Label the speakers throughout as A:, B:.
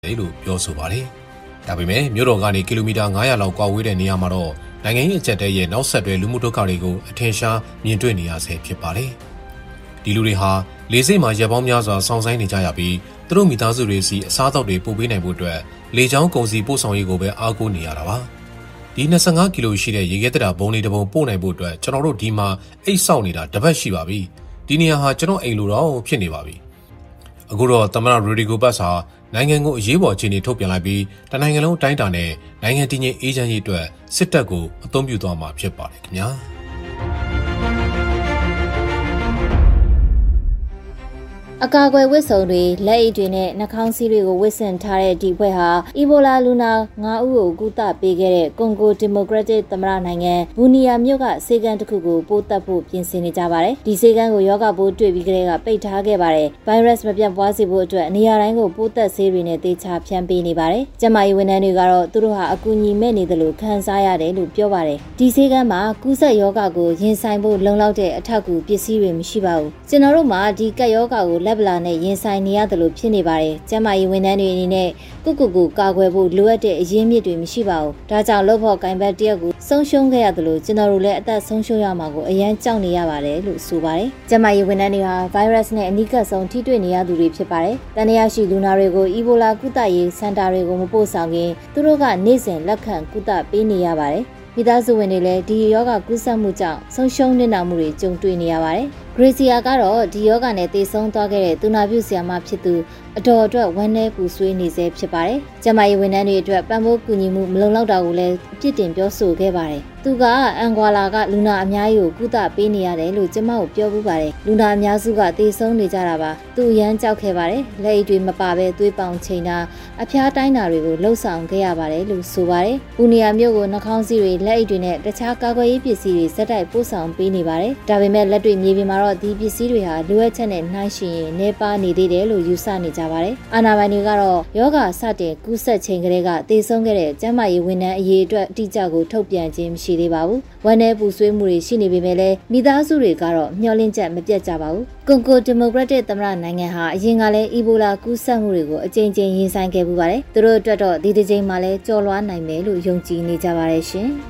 A: တယ်လို့ပြောဆိုပါတယ်။ဒါပေမဲ့မြို့တော်ကနေကီလိုမီတာ900လောက်ကွာဝေးတဲ့နေရာမှာတော့နိုင်ငံရေးအကြက်တဲရဲ့နောက်ဆက်တွဲလူမှုဒုက္ခတွေကိုအထင်ရှားမြင်တွေ့နေရဆဲဖြစ်ပါတယ်။ဒီလူတွေဟာလေဆိပ်မှာရပ်ပေါင်းများစွာစောင့်ဆိုင်းနေကြရပြီးသူတို့မိသားစုတွေစီအစားအသောက်တွေပို့ပေးနိုင်ဖို့အတွက်လေကြောင်းကုန်စည်ပို့ဆောင်ရေးကိုပဲအားကိုးနေရတာပါ။ဒီ25ကီလိုရှိတဲ့ရေခဲတက်တာဘုံလေးတစ်ပုံပို့နိုင်ဖို့အတွက်ကျွန်တော်တို့ဒီမှာအိတ်ဆောက်နေတာတစ်ပတ်ရှိပါပြီ။ဒီနေရာဟာကျွန်တော်အိမ်လိုတော့ဖြစ်နေပါပြီ။အခုတော့သမ္မတရိုဒီဂိုဘတ်စ်ဟာနိုင်ငံကိုအရေးပေါ်အခြေအနေထုတ်ပြန်လိုက်ပြီးတနိုင်ငံလုံးတိုင်းတာနဲ့နိုင်ငံတည်ငြိမ်အေးချမ်းရေးအတွက်စစ်တပ်ကိုအသုံးပြုသွားမှာဖြစ်ပါတယ်ခင်ဗျာ
B: အကာအကွယ်ဝတ်စုံတွေလက်အိတ်တွေနဲ့နှာခေါင်းစည်းတွေကိုဝတ်ဆင်ထားတဲ့ဒီဘွဲဟာအီဘိုလာလူနာ9ဦးကိုကုသပေးခဲ့တဲ့ကွန်ဂိုဒီမိုကရက်တစ်သမ္မတနိုင်ငံဘူနီယာမြို့ကစေကန်းတစ်ခုကိုပို့သက်ဖို့ပြင်ဆင်နေကြပါတယ်။ဒီစေကန်းကိုယောဂပိုးတွေ့ပြီးကတည်းကပိတ်ထားခဲ့ပါတယ်။ဗိုင်းရပ်စ်မပြန့်ပွားစေဖို့အတွက်နေရာတိုင်းကိုပို့သက်ဆေးတွေနဲ့တေချာဖြန့်ပေးနေပါတယ်။ကျန်းမာရေးဝန်ထမ်းတွေကတော့သူတို့ဟာအကူအညီမဲ့နေတယ်လို့ခံစားရတယ်လို့ပြောပါတယ်။ဒီစေကန်းမှာကူးစက်ယောဂကိုရင်ဆိုင်ဖို့လုံလောက်တဲ့အထောက်အကူပစ္စည်းတွေမရှိပါဘူး။ကျွန်တော်တို့မှာဒီကပ်ယောဂကိုလက်ဗလာနဲ့ရင်ဆိုင်နေရတယ်လို့ဖြစ်နေပါတယ်။ကျန်းမာရေးဝန်ထမ်းတွေအနေနဲ့ကိုကာကွယ်ဖို့လိုအပ်တဲ့အရင်းမြစ်တွေမရှိပါဘူး။ဒါကြောင့်လုပ်ဖို့ကင်ဘတ်တရက်ကိုဆုံးရှုံးခဲ့ရတယ်လို့ကျွန်တော်တို့လည်းအသက်ဆုံးရှုံးရမှာကိုအရန်ကြောက်နေရပါတယ်လို့ဆိုပါတယ်။ကျန်းမာရေးဝန်ထမ်းတွေဟာဗိုင်းရပ်စ်နဲ့အနီးကပ်ဆုံးထိတွေ့နေရသူတွေဖြစ်ပါတယ်။တန်ရာရှိလူနာတွေကိုအီဘိုလာကုသရေးစင်တာတွေကိုမပို့ဆောင်ခင်သူတို့ကနေ့စဉ်လက်ခံကုသပေးနေရပါတယ်။မိသားစုဝင်တွေလည်းဒီယောဂကူးစက်မှုကြောင့်ဆုံးရှုံးနေနာမှုတွေကြုံတွေ့နေရပါတယ်။ဂရေစီယာကတော့ဒီယောဂနဲ့တည်ဆုံသွားခဲ့တဲ့သူနာပြုဆရာမဖြစ်သူအတော်အတွက်ဝမ်းနည်းပူဆွေးနေစေဖြစ်ပါတယ်။ကျမရေးဝန်ထမ်းတွေအတွက်ပံ့ပိုးကူညီမှုမလုံလောက်တာကိုလည်းအပြစ်တင်ပြောဆိုခဲ့ပါတယ်။သူကအန်ဂွာလာကလူနာအများကြီးကိုကုသပေးနေရတယ်လို့ကျမကိုပြောပူပါတယ်။လူနာအများစုကတည်ဆုံနေကြတာပါ။သူရမ်းကြောက်ခဲ့ပါတယ်။လက်အိတ်တွေမပါဘဲသွေးပေါင်ချိန်တာအဖျားတိုင်းတာတွေကိုလှုပ်ဆောင်ခဲ့ရပါတယ်လို့ဆိုပါတယ်။ဘူနီယာမြို့ကိုနှာခေါင်းစည်းတွေလက်အိတ်တွေနဲ့တခြားကာကွယ်ရေးပစ္စည်းတွေစက်တိုက်ပို့ဆောင်ပေးနေပါတယ်။ဒါပေမဲ့လက်တွေမြေပြင်မှာတော့ဒီပစ္စည်းတွေဟာလိုအပ်ချက်နဲ့နှိုင်းယှဉ်ရင်နှဲပါနေသေးတယ်လို့ယူဆနေကြပါတယ်။အာဏာပိုင်တွေကတော့ယောဂစတင်ကူးစက်ချိန်ကလေးကတည်ဆုံးခဲ့တဲ့ကျန်းမာရေးဝန်ထမ်းအရေးအတွက်အတိအကျကိုထုတ်ပြန်ခြင်းမရှိသေးပါဘူး။ဝန်ထမ်းပူဆွေးမှုတွေရှိနေပေမဲ့လည်းမိသားစုတွေကတော့မျှော်လင့်ချက်မပြတ်ကြပါဘူး။ကွန်ဂိုဒီမိုကရက်တစ်သမ္မတနိုင်ငံဟာအရင်ကလည်းအီဘိုလာကူးစက်မှုတွေကိုအကြိမ်ကြိမ်ရင်ဆိုင်ခဲ့ပူပါတယ်။သူတို့အတွက်တော့ဒီတစ်ကြိမ်မှာလည်းကျော်လွှားနိုင်မယ်လို့ယုံကြည်နေကြပါတယ်ရှင်။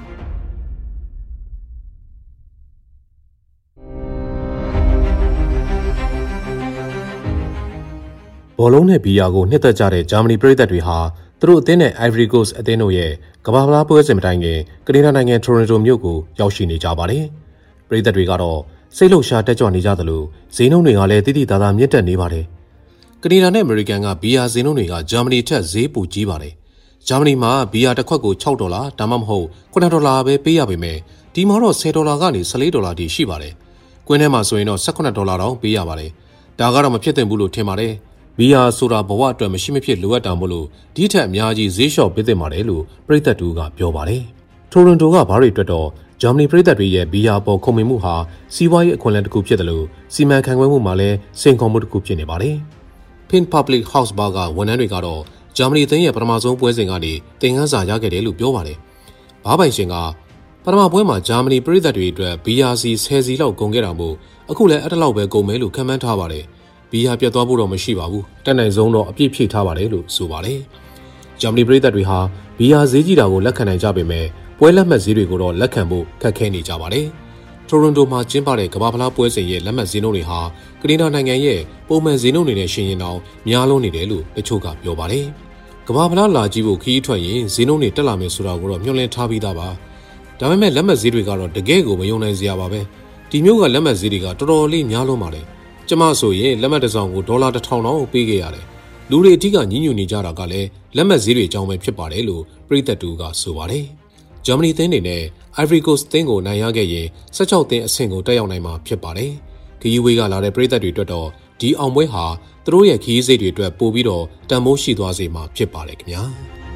A: ဘောလုံးနဲ့ဘီယာကိုနှစ်သက်ကြတဲ့ဂျာမနီပရိသတ်တွေဟာသူတို့အသင်းနဲ့ Ivory Coast အသင်းတို့ရဲ့ကမ္ဘာ့ဖလားပွဲစဉ်မတိုင်ခင်ကနေဒါနိုင်ငံတိုရွန်တိုမြို့ကိုရောက်ရှိနေကြပါတယ်။ပရိသတ်တွေကတော့စိတ်လှုပ်ရှားတက်ကြွနေကြသလိုဈေးနှုန်းတွေကလည်းတိတိသားသားမြင့်တက်နေပါတယ်။ကနေဒါနဲ့အမေရိကန်ကဘီယာဈေးနှုန်းတွေကဂျာမနီထက်ဈေးပိုကြီးပါတယ်။ဂျာမနီမှာဘီယာတစ်ခွက်ကို$6ဒါမှမဟုတ်$9ပဲပေးရပေမဲ့ဒီမှာတော့$10ကနေ$14ထိရှိပါတယ်။ကွင်းထဲမှာဆိုရင်တော့$18တောင်ပေးရပါတယ်။ဒါကတော့မဖြစ်သင့်ဘူးလို့ထင်ပါတယ်။ဘီယာဆိုတာဘဝအတွက်မရှိမဖြစ်လိုအပ်တာမို့လို့ဒီထက်အများကြီးဈေးလျှော့ပေးသင့်ပါတယ်လို့ပရိသတ်တို့ကပြောပါတယ်။တိုရွန်တိုကဘာတွေအတွက်တော့ဂျာမနီပရိသတ်တွေရဲ့ဘီယာပေါ်ခုံမင်မှုဟာစီးပွားရေးအခွင့်အလမ်းတစ်ခုဖြစ်တယ်လို့စီမံခန့်ခွဲမှုမှာလည်းစိန်ခေါ်မှုတစ်ခုဖြစ်နေပါတယ်။ Pin Public House Bar ကဝန်ထမ်းတွေကတော့ဂျာမနီအသင်းရဲ့ပထမဆုံးပွဲစဉ်ကနေသင်ခန်းစာရခဲ့တယ်လို့ပြောပါတယ်။ဘားပိုင်ရှင်ကပထမပွဲမှာဂျာမနီပရိသတ်တွေအတွက်ဘီယာစီ10စီလောက်ကုန်ခဲ့တာမို့အခုလည်းအဲ့ဒါလောက်ပဲကုန်မယ်လို့ခန့်မှန်းထားပါတယ်။ဘီယာပြတ်သွားဖို့တော့မရှိပါဘူးတက်နိုင်ဆုံးတော့အပြည့်ဖြည့်ထားပါတယ်လို့ဆိုပါတယ်ဂျာမနီပြည်သက်တွေဟာဘီယာဈေးကြီးတာကိုလက်ခံနိုင်ကြပေမဲ့ပွဲလက်မှတ်ဈေးတွေကိုတော့လက်ခံဖို့ခက်ခဲနေကြပါတယ်တိုရွန်တိုမှာကျင်းပတဲ့ကမ္ဘာ့ဖလားပွဲစဉ်ရဲ့လက်မှတ်ဈေးနှုန်းတွေဟာကနေဒါနိုင်ငံရဲ့ပုံမှန်ဈေးနှုန်းတွေနဲ့ရှင်ရင်တောင်များလုံးနေတယ်လို့တချို့ကပြောပါတယ်ကမ္ဘာ့ဖလားလာကြည့်ဖို့ခီးထွက်ရင်ဈေးနှုန်းတွေတက်လာမယ်ဆိုတာကိုတော့မျှော်လင့်ထားပြီးသားပါဒါပေမဲ့လက်မှတ်ဈေးတွေကတော့တကယ်ကိုမယုံနိုင်စရာပါပဲဒီမျိုးကလက်မှတ်ဈေးတွေကတော်တော်လေးများလုံးပါတယ်ကျမဆိုရင်လက်မှတ်တစ်စောင်ကို$1000တောင်ပေးခဲ့ရတယ်။လူတွေအထက်ကညှဉ်းညူနေကြတာကလည်းလက်မှတ်ဈေးတွေအကြောင်းပဲဖြစ်ပါတယ်လို့ပြည်သက်တူကဆိုပါတယ်။ဂျာမနီသင်းတွေနဲ့ Ivory Coast သင်းကိုနိုင်ရခဲ့ရင်16သင်းအဆင့်ကိုတက်ရောက်နိုင်မှာဖြစ်ပါတယ်။ခရီးဝေးကလာတဲ့ပြည်သက်တွေအတွက်တော့ဒီအောင်ပွဲဟာသူတို့ရဲ့ခရီးစိတ်တွေအတွက်ပို့ပြီးတော့တန်ဖိုးရှိသွားစေမှာဖြစ်ပါတယ်ခင်ဗျာ။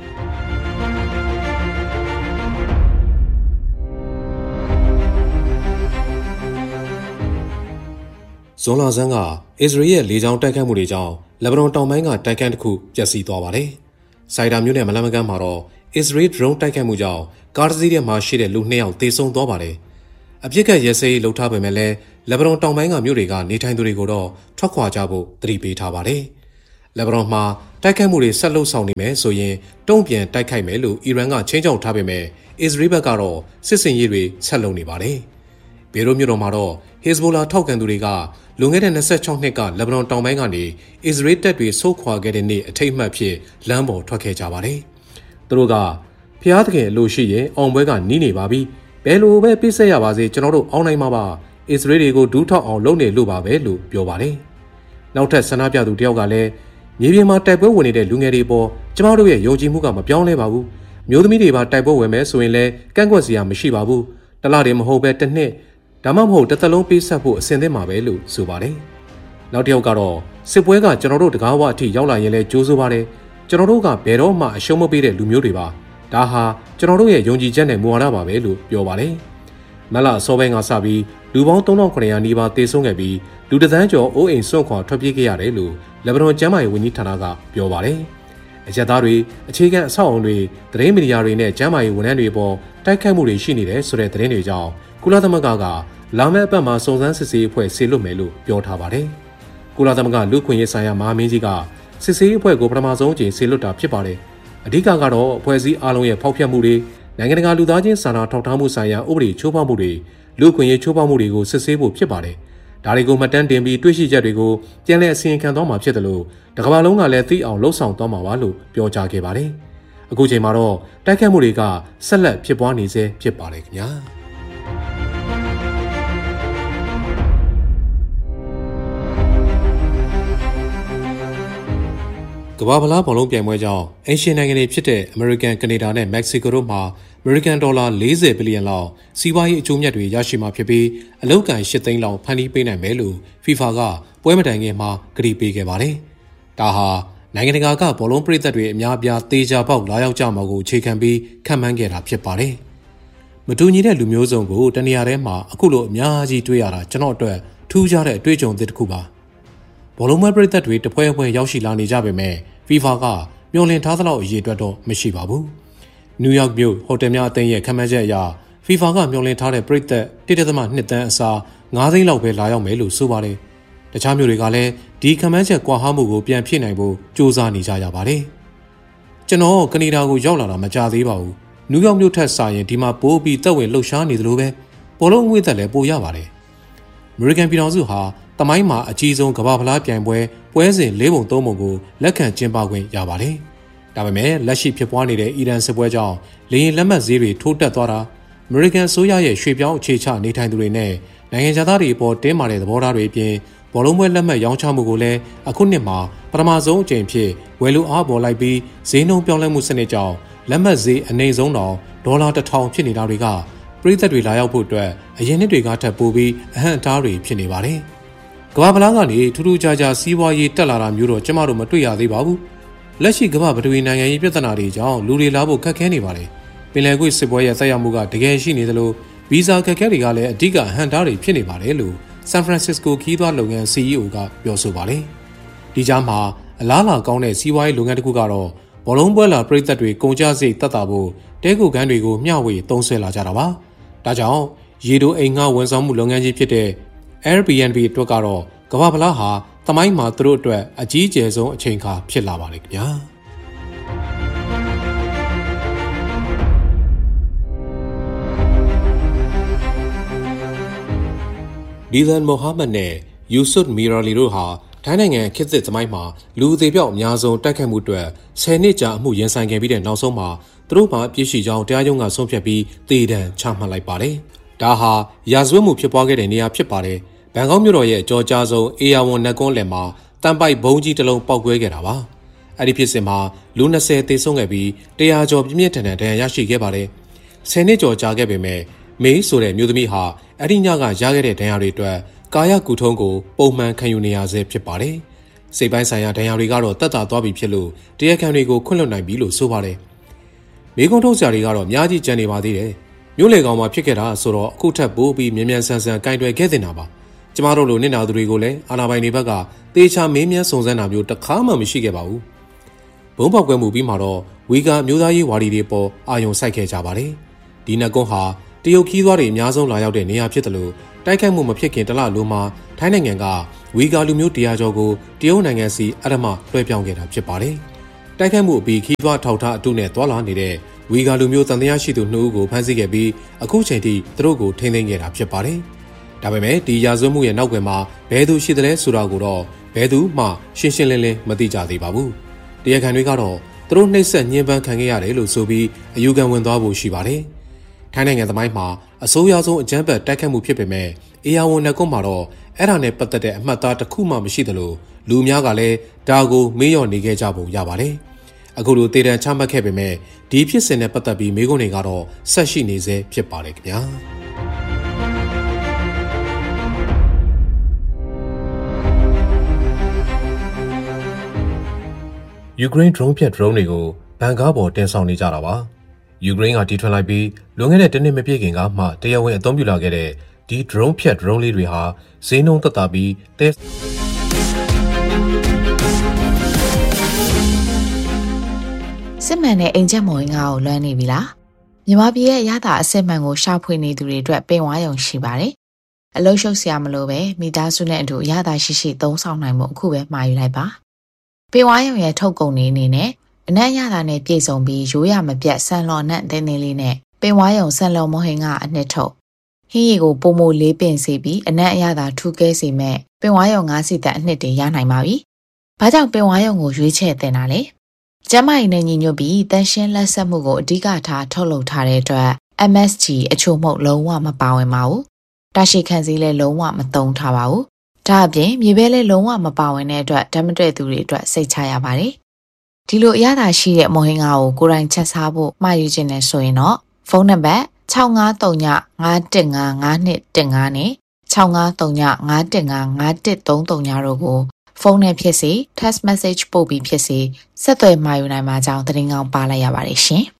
A: ဇွန်လဆန်းကအစ္စရေးရဲ့လေကြောင်းတိုက်ခိုက်မှုတွေကြောင့်လက်ဘနွန်တောင်ပိုင်းကတိုက်ခန်းတစ်ခုပျက်စီးသွားပါတယ်။စိုက်တာမြို့နယ်မလန်မကန်းမှာတော့အစ္စရေးဒရုန်းတိုက်ခိုက်မှုကြောင့်ကားတစ်စီးထဲမှာရှိတဲ့လူ2ယောက်သေဆုံးသွားပါတယ်။အပြစ်ကရဲစေးလှုပ်ထားပေမဲ့လည်းလက်ဘနွန်တောင်ပိုင်းကမြို့တွေကနေထိုင်သူတွေကိုတော့ထွက်ခွာကြဖို့သတိပေးထားပါတယ်။လက်ဘနွန်မှာတိုက်ခိုက်မှုတွေဆက်လုပ်ဆောင်နေမယ်ဆိုရင်တုံ့ပြန်တိုက်ခိုက်မယ်လို့အီရန်ကချင်းချောက်ထားပေမဲ့အစ္စရေးဘက်ကတော့စစ်စင်ရေးတွေဆက်လုပ်နေပါတယ်။ဘေရွတ်မြို့တော်မှာတော့ဟစ်ဇ်ဘိုလာထောက်ခံသူတွေကလွန်ခဲ့တဲ့26နှစ်ကလက်ဘနွန်တောင်ပိုင်းကနေအစ္စရေးတပ်တွေဆုတ်ခွာခဲ့တဲ့နေ့အထိတ်အမှတ်ဖြစ်လမ်းပေါ်ထွက်ခဲ့ကြပါတယ်။သူတို့ကဖျားသခင်အလိုရှိရင်အောင်ပွဲကနီးနေပါပြီ။ဘယ်လိုပဲပြည့်စက်ရပါစေကျွန်တော်တို့အောင်နိုင်မှာပါ။အစ္စရေးတွေကိုဒူးထောက်အောင်လုပ်နေလို့ပါပဲလို့ပြောပါတယ်။နောက်ထပ်ဆန္ဒပြသူတယောက်ကလည်းမြေပြင်မှာတိုက်ပွဲဝင်နေတဲ့လူငယ်တွေပေါ်ကျမတို့ရဲ့ယုံကြည်မှုကမပြောင်းလဲပါဘူး။မျိုးသမီးတွေပါတိုက်ပွဲဝင်မယ်ဆိုရင်လည်းကန့်ကွက်စရာမရှိပါဘူး။တလတည်းမဟုတ်ပဲတစ်နှစ်ဒါမှမဟုတ်တစ်သက်လုံးပေးဆက်ဖို့အဆင်သင့်ပါပဲလို့ဆိုပါတယ်။နောက်တစ်ယောက်ကတော့စစ်ပွဲကကျွန်တော်တို့တကားဝအထိရောက်လာရင်လည်းကြိုးစိုးပါတယ်။ကျွန်တော်တို့ကဘယ်တော့မှအရှုံးမပေးတဲ့လူမျိုးတွေပါ။ဒါဟာကျွန်တော်တို့ရဲ့ယုံကြည်ချက်နဲ့မူဝါဒပါပဲလို့ပြောပါတယ်။မလအစောပိုင်းကစပြီးလူပေါင်း3900နီးပါးသေဆုံးခဲ့ပြီးလူတစ်သန်းကျော်အိုးအိမ်စွန့်ခွာထွက်ပြေးခဲ့ရတယ်လို့လက်ဘနွန်ကျန်းမာရေးဝန်ကြီးဌာနကပြောပါတယ်။အရက်သားတွေအခြေခံအဆောက်အအုံတွေသတင်းမီဒီယာတွေနဲ့ကျန်းမာရေးဝန်ထမ်းတွေပေါ်တိုက်ခိုက်မှုတွေရှိနေတယ်ဆိုတဲ့သတင်းတွေကြောင့်ကုလသမဂ္ဂကလာမယ့်အပတ်မှာစုံစမ်းစစ်ဆေးအဖွဲ့ဆေလွတ်မယ်လို့ပြောထားပါတယ်။ကုလသမဂ္ဂလူ့ခွင့်ရေးဆိုင်ရာမဟာမင်းကြီးကစစ်ဆေးအဖွဲ့ကိုပထမဆုံးအကြိမ်ဆေလွတ်တာဖြစ်ပါတယ်။အဓိကကတော့အဖွဲ့အစည်းအားလုံးရဲ့ဖောက်ဖျက်မှုတွေနိုင်ငံတကာလူသားချင်းစာနာထောက်ထားမှုဆိုင်ရာဥပဒေချိုးဖောက်မှုတွေလူ့ခွင့်ရေးချိုးဖောက်မှုတွေကိုစစ်ဆေးဖို့ဖြစ်ပါတယ်။ဒါတွေကိုမှတ်တမ်းတင်ပြီးတွေ့ရှိချက်တွေကိုပြန်လည်အစီရင်ခံသွားမှာဖြစ်တယ်လို့တကမ္ဘာလုံးကလည်းသိအောင်လှုံ့ဆော်သွားမှာပါလို့ပြောကြားခဲ့ပါတယ်။အခုချိန်မှာတော့တိုက်ခိုက်မှုတွေကဆက်လက်ဖြစ်ပွားနေဆဲဖြစ်ပါတယ်ခင်ဗျာ။ကမ္ဘာဖလားဘောလုံးပြိုင်ပွဲကြောင့်အိမ်ရှင်နိုင်ငံတွေဖြစ်တဲ့အမေရိကန်၊ကနေဒါနဲ့မက္ကဆီကိုတို့မှာအမေရိကန်ဒေါ်လာ40ဘီလီယံလောက်စီးပွားရေးအကျိုးမြတ်တွေရရှိမှာဖြစ်ပြီးအလုပ်ကန်8သိန်းလောက်ဖန်တီးပေးနိုင်မယ်လို့ FIFA ကပွဲမတိုင်ခင်မှာကတိပေးခဲ့ပါတယ်။ဒါဟာနိုင်ငံတကာကဘောလုံးပရိသတ်တွေအများအပြားတေချာပေါက်လာရောက်ကြမှာကိုအခြေခံပြီးခန့်မှန်းခဲ့တာဖြစ်ပါတယ်။မတူညီတဲ့လူမျိုးစုံကိုတနေရာထဲမှာအခုလိုအများကြီးတွေ့ရတာကျွန်တော်အတွက်ထူးခြားတဲ့အတွေ့အကြုံသစ်တစ်ခုပါ။ဘောလုံးပွဲပရိသတ်တွေတပွဲပွဲရောက်ရှိလာနေကြပေမဲ့ FIFA ကမျှော်လင့်ထားသလောက်အရေးအတွက်တော့မရှိပါဘူး။နယူးယောက်မြို့ဟိုတယ်များအသင်းရဲ့ခန့်မှန်းချက်အရ FIFA ကမျှော်လင့်ထားတဲ့ပရိသတ် 1.2 သန်းအစား9သိန်းလောက်ပဲလာရောက်မယ်လို့ဆိုပါတယ်။တခြားမြို့တွေကလည်းဒီခန့်မှန်းချက်ကွာဟမှုကိုပြန်ဖြည့်နိုင်ဖို့စ조사နေကြရပါတယ်။ကျွန်တော်ကနေဒါကိုရောက်လာတာမကြာသေးပါဘူး။နယူးယောက်မြို့ထက်စာရင်ဒီမှာပိုးပြီးတက်ဝင်လှုပ်ရှားနေသလိုပဲဘောလုံးငွေသက်လည်းပိုရပါတယ်။ အမေရိကန်ပြည်ထောင်စုဟာတမိုင်းမှာအကြီးဆုံးကမ္ဘာဖလားပြိုင်ပွဲစဉ်4ပုံ3ပုံကိုလက်ခံကျင်းပခွင့်ရပါတယ်။ဒါပေမဲ့လက်ရှိဖြစ်ပွားနေတဲ့အီရန်စစ်ပွဲကြောင့်လေယာဉ်လက်မှတ်ဈေးတွေထိုးတက်သွားတာအမေရိကန်အစိုးရရဲ့ရွှေ့ပြောင်းအခြေချနေထိုင်သူတွေနဲ့နိုင်ငံသားတွေအပေါ်တင်းမာတဲ့သဘောထားတွေအပြင်ဘောလုံးပွဲလက်မှတ်ရောင်းချမှုကိုလည်းအခုနှစ်မှာပထမဆုံးအကြိမ်ဖြစ်ဝယ်လိုအားပေါ်လိုက်ပြီးဈေးနှုန်းပြောင်းလဲမှုစနစ်ကြောင့်လက်မှတ်ဈေးအနည်းဆုံးတော့ဒေါ်လာ1000ဖြစ်နေတာတွေကပရိသတ်တွေလာရောက်ဖို့အတွက်အရင်နှစ်တွေကထပ်ပိုပြီးအဟန့်အတားတွေဖြစ်နေပါတယ်။ကမ္ဘာဖလားကနေထူးထူးခြားခြားစီးပွားရေးတက်လာတာမျိုးတော့ကျမတို့မတွေ့ရသေးပါဘူး။လက်ရှိကမ္ဘာပထဝီနိုင်ငံရေးပြဿနာတွေကြောင့်လူတွေလာဖို့ခက်ခဲနေပါတယ်။ပင်လယ်ကွေ့စစ်ပွဲရဲ့ဆက်ရောက်မှုကတကယ်ရှိနေသလိုဗီဇာခက်ခဲတွေကလည်းအဓိကအဟန့်အတားတွေဖြစ်နေပါတယ်လို့ဆန်ဖရန်စစ္စကိုခီးသွွားလုပ်ငန်း CEO ကပြောဆိုပါတယ်။ဒီကြားမှာအလားအလာကောင်းတဲ့စီးပွားရေးလုပ်ငန်းတစ်ခုကတော့ဘောလုံးပွဲလာပရိသတ်တွေကုန်ကျစရိတ်တက်တာဖို့တဲကူကန်းတွေကိုမျှဝေသုံးစွဲလာကြတာပါ။ဒါကြောင့်ရေတိုအိမ်ငှားဝန်ဆောင်မှုလုပ်ငန်းကြီးဖြစ်တဲ့ Airbnb အတွက်ကတော့ကမ္ဘာဖလားဟာသမိုင်းမှာသူတို့အတွက်အကြီးကျယ်ဆုံးအချိန်အခါဖြစ်လာပါလိမ့်ခင်ဗျာဒီလန်မိုဟာမက်နဲ့ယူဆွတ်မီရာလီတို့ဟာထိုင်းနိုင်ငံခေတ်သစ်သမိုင်းမှာလူအသေးပြောက်အများဆုံးတိုက်ခိုက်မှုအတွက်10နှစ်ကြာအမှုရင်ဆိုင်ခဲ့ပြီးတဲ့နောက်ဆုံးမှာသူတို့မှာအပြစ်ရှိကြောင်းတရားရုံးကဆုံးဖြတ်ပြီးသေဒဏ်ချမှတ်လိုက်ပါတယ်။ဒါဟာရာဇဝတ်မှုဖြစ်ပွားခဲ့တဲ့နေရာဖြစ်ပါတယ်။ဘန်ကောက်မြို့တော်ရဲ့အကြောကြားဆုံးအေယာဝန်နက်ကွန်းလယ်မှာတန်ပိုက်ဘုံကြီးတစ်လုံးပေါက်ကွဲခဲ့တာပါ။အဲ့ဒီဖြစ်စဉ်မှာလူ20သေဆုံးခဲ့ပြီး100ကျော်ပြင်းပြင်းထန်ထန်ဒဏ်ရာရရှိခဲ့ပါတယ်။10နှစ်ကျော်ကြာခဲ့ပေမဲ့မေးဆိုတဲ့မျိုးသမီးဟာအဲ့ဒီညကရခဲ့တဲ့ဒဏ်ရာတွေအတွက်ကာယကုထုံးကိုပုံမှန်ခံယူနေရဆဲဖြစ်ပါတယ်။စိတ်ပိုင်းဆိုင်ရာဒဏ်ရာတွေကတော့တက်တာသွားပြီဖြစ်လို့တရားခံတွေကိုခွင့်လွှတ်နိုင်ပြီလို့ဆိုပါတယ်။မိကုံထုတ်စရာတွေကတော့အများကြီးကျန်နေပါသေးတယ်။မြို့လေကောင်မှာဖြစ်ခဲ့တာဆိုတော့အခုထပ်ပိုးပြီးမြန်မြန်ဆန်ဆန်ကင်တွယ်ခဲ့တင်တာပါ။ကျမတို့လိုနစ်နာသူတွေကိုလည်းအာဏာပိုင်တွေဘက်ကတေချာမေးမြန်းစုံစမ်းတာမျိုးတစ်ခါမှမရှိခဲ့ပါဘူး။ဘုံပေါက်ကွဲမှုပြီးမှတော့ဝီဂါမျိုးသားရေးဝါဒီတွေပေါ်အာရုံစိုက်ခဲ့ကြပါတယ်။ဒီနက်ကွန်းဟာတရုတ်ခီးသွားတွေအများဆုံးလာရောက်တဲ့နေရာဖြစ်တယ်လို့တိုက်ခိုက်မှုမဖြစ်ခင်တလလိုမှာထိုင်းနိုင်ငံကဝီဂါလူမျိုးတရားကျော်ကိုတရုတ်နိုင်ငံစီအဓမ္မလွှဲပြောင်းခဲ့တာဖြစ်ပါတယ်။တိုက်ခိုက်မှုအပြီးခီးသွွားထောက်ထားအတုနဲ့တွာလာနေတဲ့ဝီဂါလူမျိုးတန်တရားရှိသူ2ဦးကိုဖမ်းဆီးခဲ့ပြီးအခုချိန်ထိသူတို့ကိုထိန်းသိမ်းခဲ့တာဖြစ်ပါတယ်။ဒါပေမဲ့ဒီရာဇဝတ်မှုရဲ့နောက်ကွယ်မှာဘယ်သူရှိသလဲဆိုတာကိုတော့ဘယ်သူမှရှင်းရှင်းလင်းလင်းမသိကြသေးပါဘူး။တရားခံတွေကတော့သူတို့နှိပ်စက်ညှဉ်းပန်းခံခဲ့ရတယ်လို့ဆိုပြီးအယူခံဝင်သွားဖို့ရှိပါတယ်။ထိုင်းနိုင်ငံသမိုင်းမှာအဆိုးရွားဆုံးအကြမ်းဖက်တိုက်ခိုက်မှုဖြစ်ပေမဲ့အေယာဝန်နယ်ကွန်းမှာတော့အဲ့ဒါနဲ့ပတ်သက်တဲ့အမှတ်အသားတစ်ခုမှမရှိသလိုလူများကလည်းဒါကိုမေးလျော့နေခဲ့ကြပုံရပါတယ်။အခုလိုတေတံချမှတ်ခဲ့ပေမဲ့ဒီဖြစ်စဉ်နဲ့ပတ်သက်ပြီးမေးခွန်းတွေကတော့ဆက်ရှိနေစေဖြစ်ပါတယ်ခင်ဗျာ။ယူကရိန်း drone ဖြတ် drone တွေကိုဘန်ကားပေါ်တင်ဆောင်နေကြတာပါ။ယူကရိန်းကတီထွင်လိုက်ပြီးလွန်ခဲ့တဲ့တစ်နှစ်မပြည့်ခင်ကမှတရားဝင်အသုံးပြုလာခဲ့တဲ့ဒီ drone ဖြတ် drone လေးတွေဟာဈေးနှုန်းသက်သာပြီး
C: စစ်မှန်တဲ့အိမ်ချက်မော်ရင်ကိုလွှမ်းနေပြီလားမြန်မာပြည်ရဲ့ရတာအစစ်မှန်ကိုရှာဖွေနေသူတွေအတွက်ပင်ဝါရုံရှိပါတယ်အလုံးရှုပ်စရာမလိုပဲမိသားစုနဲ့အတူရတာရှိရှိသုံးဆောင်နိုင်မှုအခုပဲမှာယူလိုက်ပါပင်ဝါရုံရဲ့ထုတ်ကုန်နေအနေနဲ့အနက်ရတာနဲ့ပြည်စုံပြီးရိုးရမပြတ်ဆန်လော်နဲ့တင်းတင်းလေးနဲ့ပင်ဝါရုံဆန်လော်မော်ဟင်ကအနှစ်ထုတ်ဟင်းရီကိုပုံမိုလေးပင်စီပြီးအနက်အရသာထူးကဲစီမဲ့ပင်ဝါရုံ9စီတက်အနှစ်တွေရနိုင်ပါပြီဘာကြောင့်ပင်ဝါရုံကိုရွေးချယ်တင်တာလဲကျမကြီးနဲ့ညီညွတ်ပြီးတန်ရှင်းလက်ဆက်မှုကိုအဓိကထားထုတ်လုပ်ထားတဲ့အတွက် MSG အချို့မှုလုံးဝမပါဝင်ပါဘူး။တာရှိခံစည်းလည်းလုံးဝမသုံးထားပါဘူး။ဒါအပြင်မြေပဲလည်းလုံးဝမပါဝင်တဲ့အတွက်ဓာတ်မတွေ့သူတွေအတွက်စိတ်ချရပါတယ်။ဒီလိုအရသာရှိတဲ့မော်ဟင်ကားကိုကိုယ်တိုင်ချက်စားဖို့မှာယူခြင်းနဲ့ဆိုရင်တော့ဖုန်းနံပါတ်653951551215နဲ့653951551333တို့ကိုဖုန်းနဲ့ဖြစ်စေ text message ပို့ပြီးဖြစ်စေဆက်သွယ်မှာယူနိုင်မှာကြောင်းသတင်းကောင်းပါလိုက်ရပါတယ်ရှင်
A: ။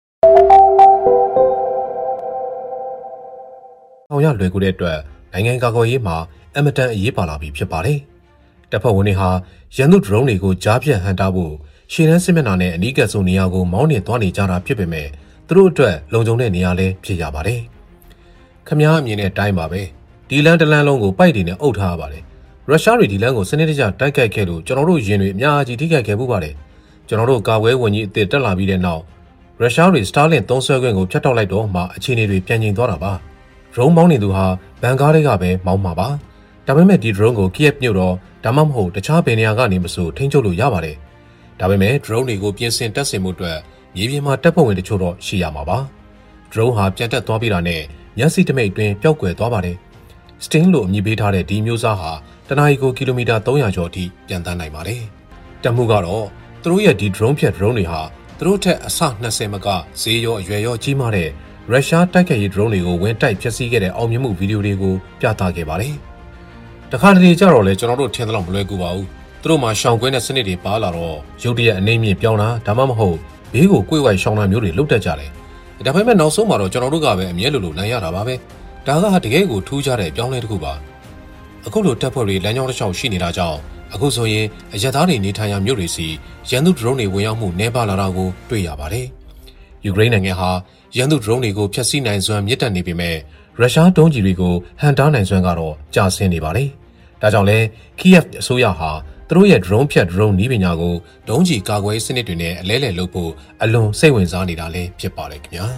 A: အောင်ရလွယ်ကူတဲ့အတွက်နိုင်ငံကာကွယ်ရေးမှာအမတန်အရေးပါလာပြီဖြစ်ပါတယ်။တပ်ဖွဲ့ဝင်တွေဟာရန်သူ drone တွေကိုကြားဖြတ်ဟန်တာဖို့ရှေ့တန်းစစ်မျက်နှာနဲ့အနီးကပ်ဆုံးနေရာကိုမောင်းနှင်သွားနေကြတာဖြစ်ပေမဲ့သူတို့အတွက်လုံခြုံတဲ့နေရာလည်းဖြစ်ရပါတယ်။ခမားအမြင်နဲ့တိုင်းပါပဲ။ဒီလမ်းတစ်လမ်းလုံးကိုပိုက်တွေနဲ့အုပ်ထားရပါတယ်။ရုရှားတွေဒီလမ်းကိုစနစ်တကျတိုက်ခိုက်ခဲ့လို့ကျွန်တော်တို့ရင်တွေအများကြီးထိခိုက်ခဲ့မှုပါတယ်။ကျွန်တော်တို့ကာကွယ်ဝန်ကြီးအသစ်တက်လာပြီးတဲ့နောက်ရုရှားတွေစတာလင်သုံးဆွဲခွင့်ကိုဖျက်တောက်လိုက်တော့မှအခြေအနေတွေပြန်ကျင်သွားတာပါ။ drone မောင်းနေသူဟာဘန်ကားတွေကပဲမောင်းမှာပါ။ဒါပေမဲ့ဒီ drone ကို Kiev မြို့တော်ဒါမှမဟုတ်တခြားဘယ်နေရာကနေမဆိုထိန်းချုပ်လို့ရပါတယ်။ဒါပေမဲ့ drone တွေကိုပြင်ဆင်တပ်ဆင်မှုအတွက်မြေပြင်မှာတပ်ဖွဲ့ဝင်တချို့တော့ရှိရမှာပါ။ drone ဟာပြန်တက်သွားပြီးတာနဲ့ညစီတမိတ်အတွင်းပျောက်ကွယ်သွားပါတယ်။ Sting လို့အမည်ပေးထားတဲ့ဒီမျိုးစားဟာတနအီကိုကီလိုမီတာ300ကျော်အထိပြန်တန်းနိုင်ပါတယ်။တပ်မှုကတော့သူတို့ရဲ့ဒီ drone ဖြတ် drone တွေဟာသူတို့ထက်အဆ20မကဈေးရောအရွယ်ရောကြီးမားတဲ့ရုရှားတိုက်ခိုက်ရေး drone တွေကိုဝင်တိုက်ဖျက်ဆီးခဲ့တဲ့အောင်မြင်မှုဗီဒီယိုတွေကိုပြသခဲ့ပါတယ်။တခါတလေကြတော့လေကျွန်တော်တို့ထင်သလောက်မလွယ်ကူပါဘူး။သူတို့မှာရှောင်ကွင်းတဲ့စနစ်တွေပါလာတော့ရုတ်တရက်အနေမြင့်ပြောင်းတာဒါမှမဟုတ်ဘေးကိုကိုယ်ဝိုက်ရှောင်တာမျိုးတွေလုပ်တတ်ကြတယ်။ဒါပေမဲ့နောက်ဆုံးမှာတော့ကျွန်တော်တို့ကပဲအမြဲလိုနိုင်ရတာပါပဲ။ဒါကတကယ်ကိုထူးခြားတဲ့ပြောင်းလဲတစ်ခုပါ။အခုလိုတပ်ဖွဲ့တွေလမ်းကြောင်းတစ်လျှောက်ရှိနေတာကြောင့်အခုဆိုရင်အရက်သားတွေနေထိုင်ရာမြို့တွေစီရန်သူ drone တွေဝင်ရောက်မှုနှဲပါလာတာကိုတွေ့ရပါတယ်။ယူကရိန်းနိုင်ငံဟာရန်သူ drone တွေကိုဖျက်ဆီးနိုင်စွမ်းမြင့်တက်နေပေမဲ့ရုရှားဒုံးကျည်တွေကိုဟန်တားနိုင်စွမ်းကတော့ကျဆင်းနေပါတယ်။ဒါကြောင့်လဲ Kiev အစိုးရဟာသူတို့ရဲ့ drone ဖြတ် drone နည်းပညာကိုဒုံးကျည်ကာကွယ်စနစ်တွေနဲ့အလဲလှယ်လုပ်ဖို့အလွန်စိတ်ဝင်စားနေတာလည်းဖြစ်ပါတယ်ခင်ဗျာ။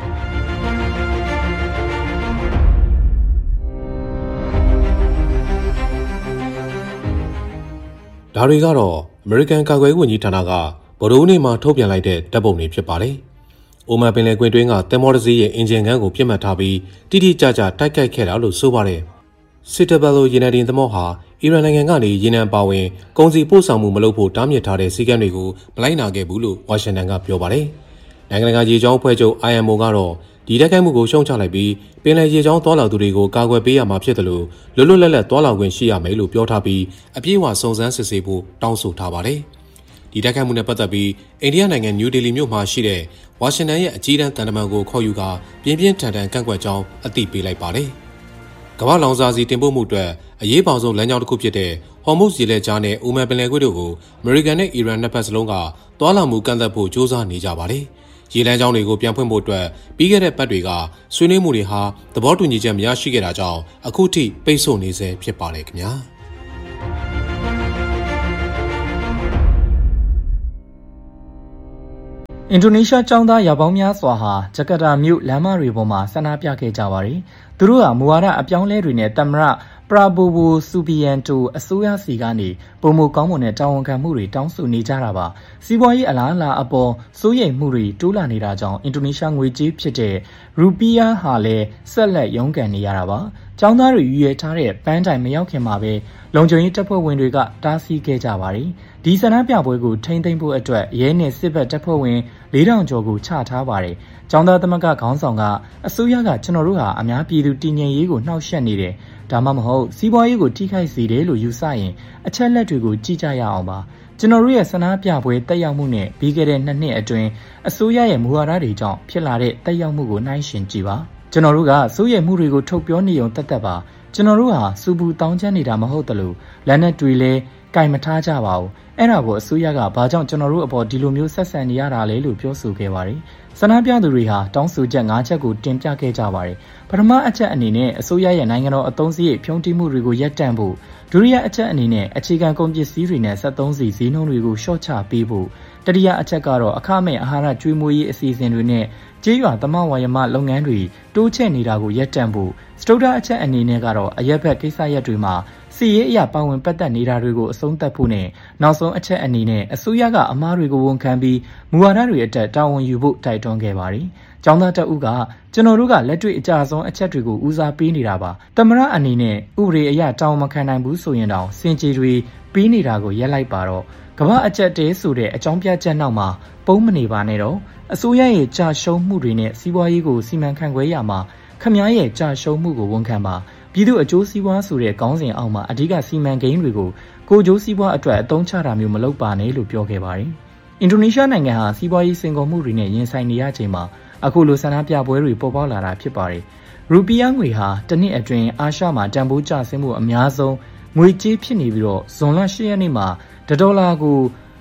A: ဒါတွေကတော့ American ကာကွယ်ရေးဝန်ကြီးဌာနကဗိုလ်ချုပ်နေမှာထုတ်ပြန်လိုက်တဲ့တပ်ပုံတွေဖြစ်ပါတယ်။အိုမန်ပင်လယ်ကွေ့တွင်းကသင်္ဘောတစ်စီးရဲ့အင်ဂျင်ခန်းကိုပြစ်မှတ်ထားပြီးတိတိကျကျတိုက်ခိုက်ခဲ့တာလို့ဆိုပါတယ်။စစ်တဘလိုရေနံတင်သင်္ဘောဟာအီရန်နိုင်ငံကနေရေနံပါဝင်ကုန်စည်ပို့ဆောင်မှုမလုပ်ဖို့တားမြစ်ထားတဲ့စည်းကမ်းတွေကိုမလိုက်နာခဲ့ဘူးလို့ဝါရှင်တန်ကပြောပါတယ်။နိုင်ငံတကာရေကြောင်းအဖွဲ့ချုပ် IMO ကတော့ဒီတိုက်ခိုက်မှုကိုရှုံချလိုက်ပြီးပင်လယ်ရေကြောင်းသွားလာသူတွေကိုကာကွယ်ပေးရမှာဖြစ်တယ်လို့လွတ်လွတ်လပ်လပ်သွားလာခွင့်ရှိရမယ်လို့ပြောထားပြီးအပြည့်အဝစုံစမ်းစစ်ဆေးဖို့တောင်းဆိုထားပါတယ်။ဒီတိုက်ခိုက်မှုနဲ့ပတ်သက်ပြီးအိန္ဒိယနိုင်ငံနယူးဒေလီမြို့မှာရှိတဲ့ဝါရှင်တန်ရဲ့အကြီးတန်းတန်တမန်ကိုခေါ်ယူကာပြင်းပြင်းထန်ထန်ကန့်ကွက်ကြောင်းအသိပေးလိုက်ပါတယ်။ကမ္ဘာလောင်စာဆီတင်ပို့မှုအတွက်အရေးပါဆုံးလမ်းကြောင်းတစ်ခုဖြစ်တဲ့ဟော်မုဇ်ရေလက်ကြားနဲ့အိုမန်ပင်လယ်ကွေ့တို့ကိုအမေရိကန်နဲ့အီရန်နှစ်ဖက်စလုံးကသွားလာမှုကန့်သတ်ဖို့ကြိုးစားနေကြပါတယ်။ရေလမ်းကြောင်းတွေကိုပြန်ဖွင့်ဖို့အတွက်ပြီးခဲ့တဲ့ပတ်တွေကဆွေးနွေးမှုတွေဟာသဘောတူညီချက်မရရှိခဲ့တာကြောင့်အခုထိပိတ်ဆို့နေဆဲဖြစ်ပါတယ်ခင်ဗျာ
D: အင်ဒိုနီးရှားကျောင်းသားရာပေါင်းများစွာဟာဂျကာတာမြို့လမ်းမတွေပေါ်မှာဆန္ဒပြခဲ့ကြပါတယ်။သူတို့ဟာမူဝါဒအပြောင်းလဲတွေနဲ့သမ္မတပရာဘိုဝိုဆူဘီယန်တိုအစိုးရစီကနေပုံမကောင်းမွန်တဲ့တာဝန်ခံမှုတွေတောင်းဆိုနေကြတာပါ။စီးပွားရေးအလားအလာအပေါ်စိုးရိမ်မှုတွေတိုးလာနေတာကြောင့်အင်ဒိုနီးရှားငွေကြေးဖြစ်တဲ့ရူပီးယားဟာလည်းဆက်လက်ရုန်းကန်နေရတာပါ။ကျောင်းသားတွေရွေးထားတဲ့ပန်းတိုင်မရောက်ခင်မှာပဲလုံခြုံရေးတပ်ဖွဲ့ဝင်တွေကတားဆီးခဲ့ကြပါတယ်။ဒီဆန္ဒပြပွဲကိုထိန်းသိမ်းဖို့အတွက်ရဲနဲ့စစ်ဘက်တပ်ဖွဲ့ဝင်4000ကျော်ကိုချထားပါတယ်။ကျောင်းသားသမဂ္ဂခေါင်းဆောင်ကအစိုးရကကျွန်တော်တို့ဟာအများပြည်သူတည်ငြိမ်ရေးကိုနှောက်ယှက်နေတယ်။ဒါမှမဟုတ်စီးပွားရေးကိုထိခိုက်စေတယ်လို့ယူဆရင်အချက်လက်တွေကိုကြည့်ကြရအောင်ပါ။ကျွန်တော်တို့ရဲ့ဆန္ဒပြပွဲတက်ရောက်မှုနဲ့ပြီးခဲ့တဲ့2နှစ်အတွင်းအစိုးရရဲ့မူဝါဒတွေကြောင့်ဖြစ်လာတဲ့တက်ရောက်မှုကိုနှိုင်းယှဉ်ကြည့်ပါ။ကျွန်တော်တို့ကစိုးရိမ်မှုတွေကိုထုတ်ပြောနေုံသက်သက်ပါ။ကျွန်တော်တို့ဟာစူပူတောင်းချမ်းနေတာမဟုတ်တလို့လက်နက်တွေလည်းကင်မထားကြပါဘူး။အဲ့ဒါကိုအစိုးရကဘာကြောင့်ကျွန်တော်တို့အပေါ်ဒီလိုမျိုးဆက်ဆံနေရတာလဲလို့ပြောဆိုခဲ့ပါတယ်။ဆန္ဒပြသူတွေဟာတောင်းဆိုချက်5ချက်ကိုတင်ပြခဲ့ကြပါတယ်။ပထမအချက်အနေနဲ့အစိုးရရဲ့နိုင်ငံတော်အသုံးစရိတ်ဖြုန်းတီးမှုတွေကိုရပ်တန့်ဖို့ဒုတိယအချက်အနေနဲ့အခြေခံကုန်ပစ္စည်းတွေနဲ့73စီဈေးနှုန်းတွေကိုလျှော့ချပေးဖို့တတိယအချက်ကတော့အခမဲ့အာဟာရကျွေးမွေးရေးအစီအစဉ်တွေနဲ့ကျေးရွာသမဝါယမလုပ်ငန်းတွေတိုးချဲ့နေတာကိုရပ်တန့်ဖို့စတုတ္ထအချက်အနေနဲ့ကတော့အရက်ဘက်ကိစ္စရပ်တွေမှာစီရေးအရာပါဝင်ပတ်သက်နေတာတွေကိုအဆုံးသတ်ဖို့နဲ့နောက်ဆုံးအချက်အနေနဲ့အစိုးရကအမှားတွေကိုဝန်ခံပြီးမူဝါဒတွေအတက်တာဝန်ယူဖို့တိုက်တွန်းခဲ့ပါတယ်။ကျောင်းသားတအုပ်ကကျွန်တော်တို့ကလက်တွေ့အကြဆုံးအချက်တွေကိုဦးစားပေးနေတာပါ။သမ္မတအနေနဲ့ဥပဒေအရတာဝန်မခံနိုင်ဘူးဆိုရင်တောင်စင်ကြေတွေပေးနေတာကိုရပ်လိုက်ပါတော့ကမ္ဘာအချက်တဲဆိုတဲ့အကြောင်းပြချက်နောက်မှာပုံမနေပါနဲ့တော့အစိုးရရဲ့ကြာရှုံးမှုတွေနဲ့စီးပွားရေးကိုစီမံခန့်ခွဲရမှာခမားရဲ့ကြာရှုံးမှုကိုဝန်ခံပါပြည်သူအကျိုးစီးပွားဆိုတဲ့ခေါင်းစဉ်အောက်မှာအဓိကစီမံကိန်းတွေကိုကိုကျိုးစီးပွားအတွက်အသုံးချတာမျိုးမလုပ်ပါနဲ့လို့ပြောခဲ့ပါတယ်။အင်ဒိုနီးရှားနိုင်ငံဟာစီးပွားရေးစိန်ခေါ်မှုတွေနဲ့ရင်ဆိုင်နေရချိန်မှာအခုလိုဆန္ဒပြပွဲတွေပေါ်ပေါက်လာတာဖြစ်ပါတယ်။ရူပီးယားငွေဟာတစ်နှစ်အတွင်းအာရှမှာတန်ဖိုးကျဆင်းမှုအများဆုံးငွေကြေးဖြစ်နေပြီးတော့ဇွန်လ10ရက်နေ့မှာ$ကို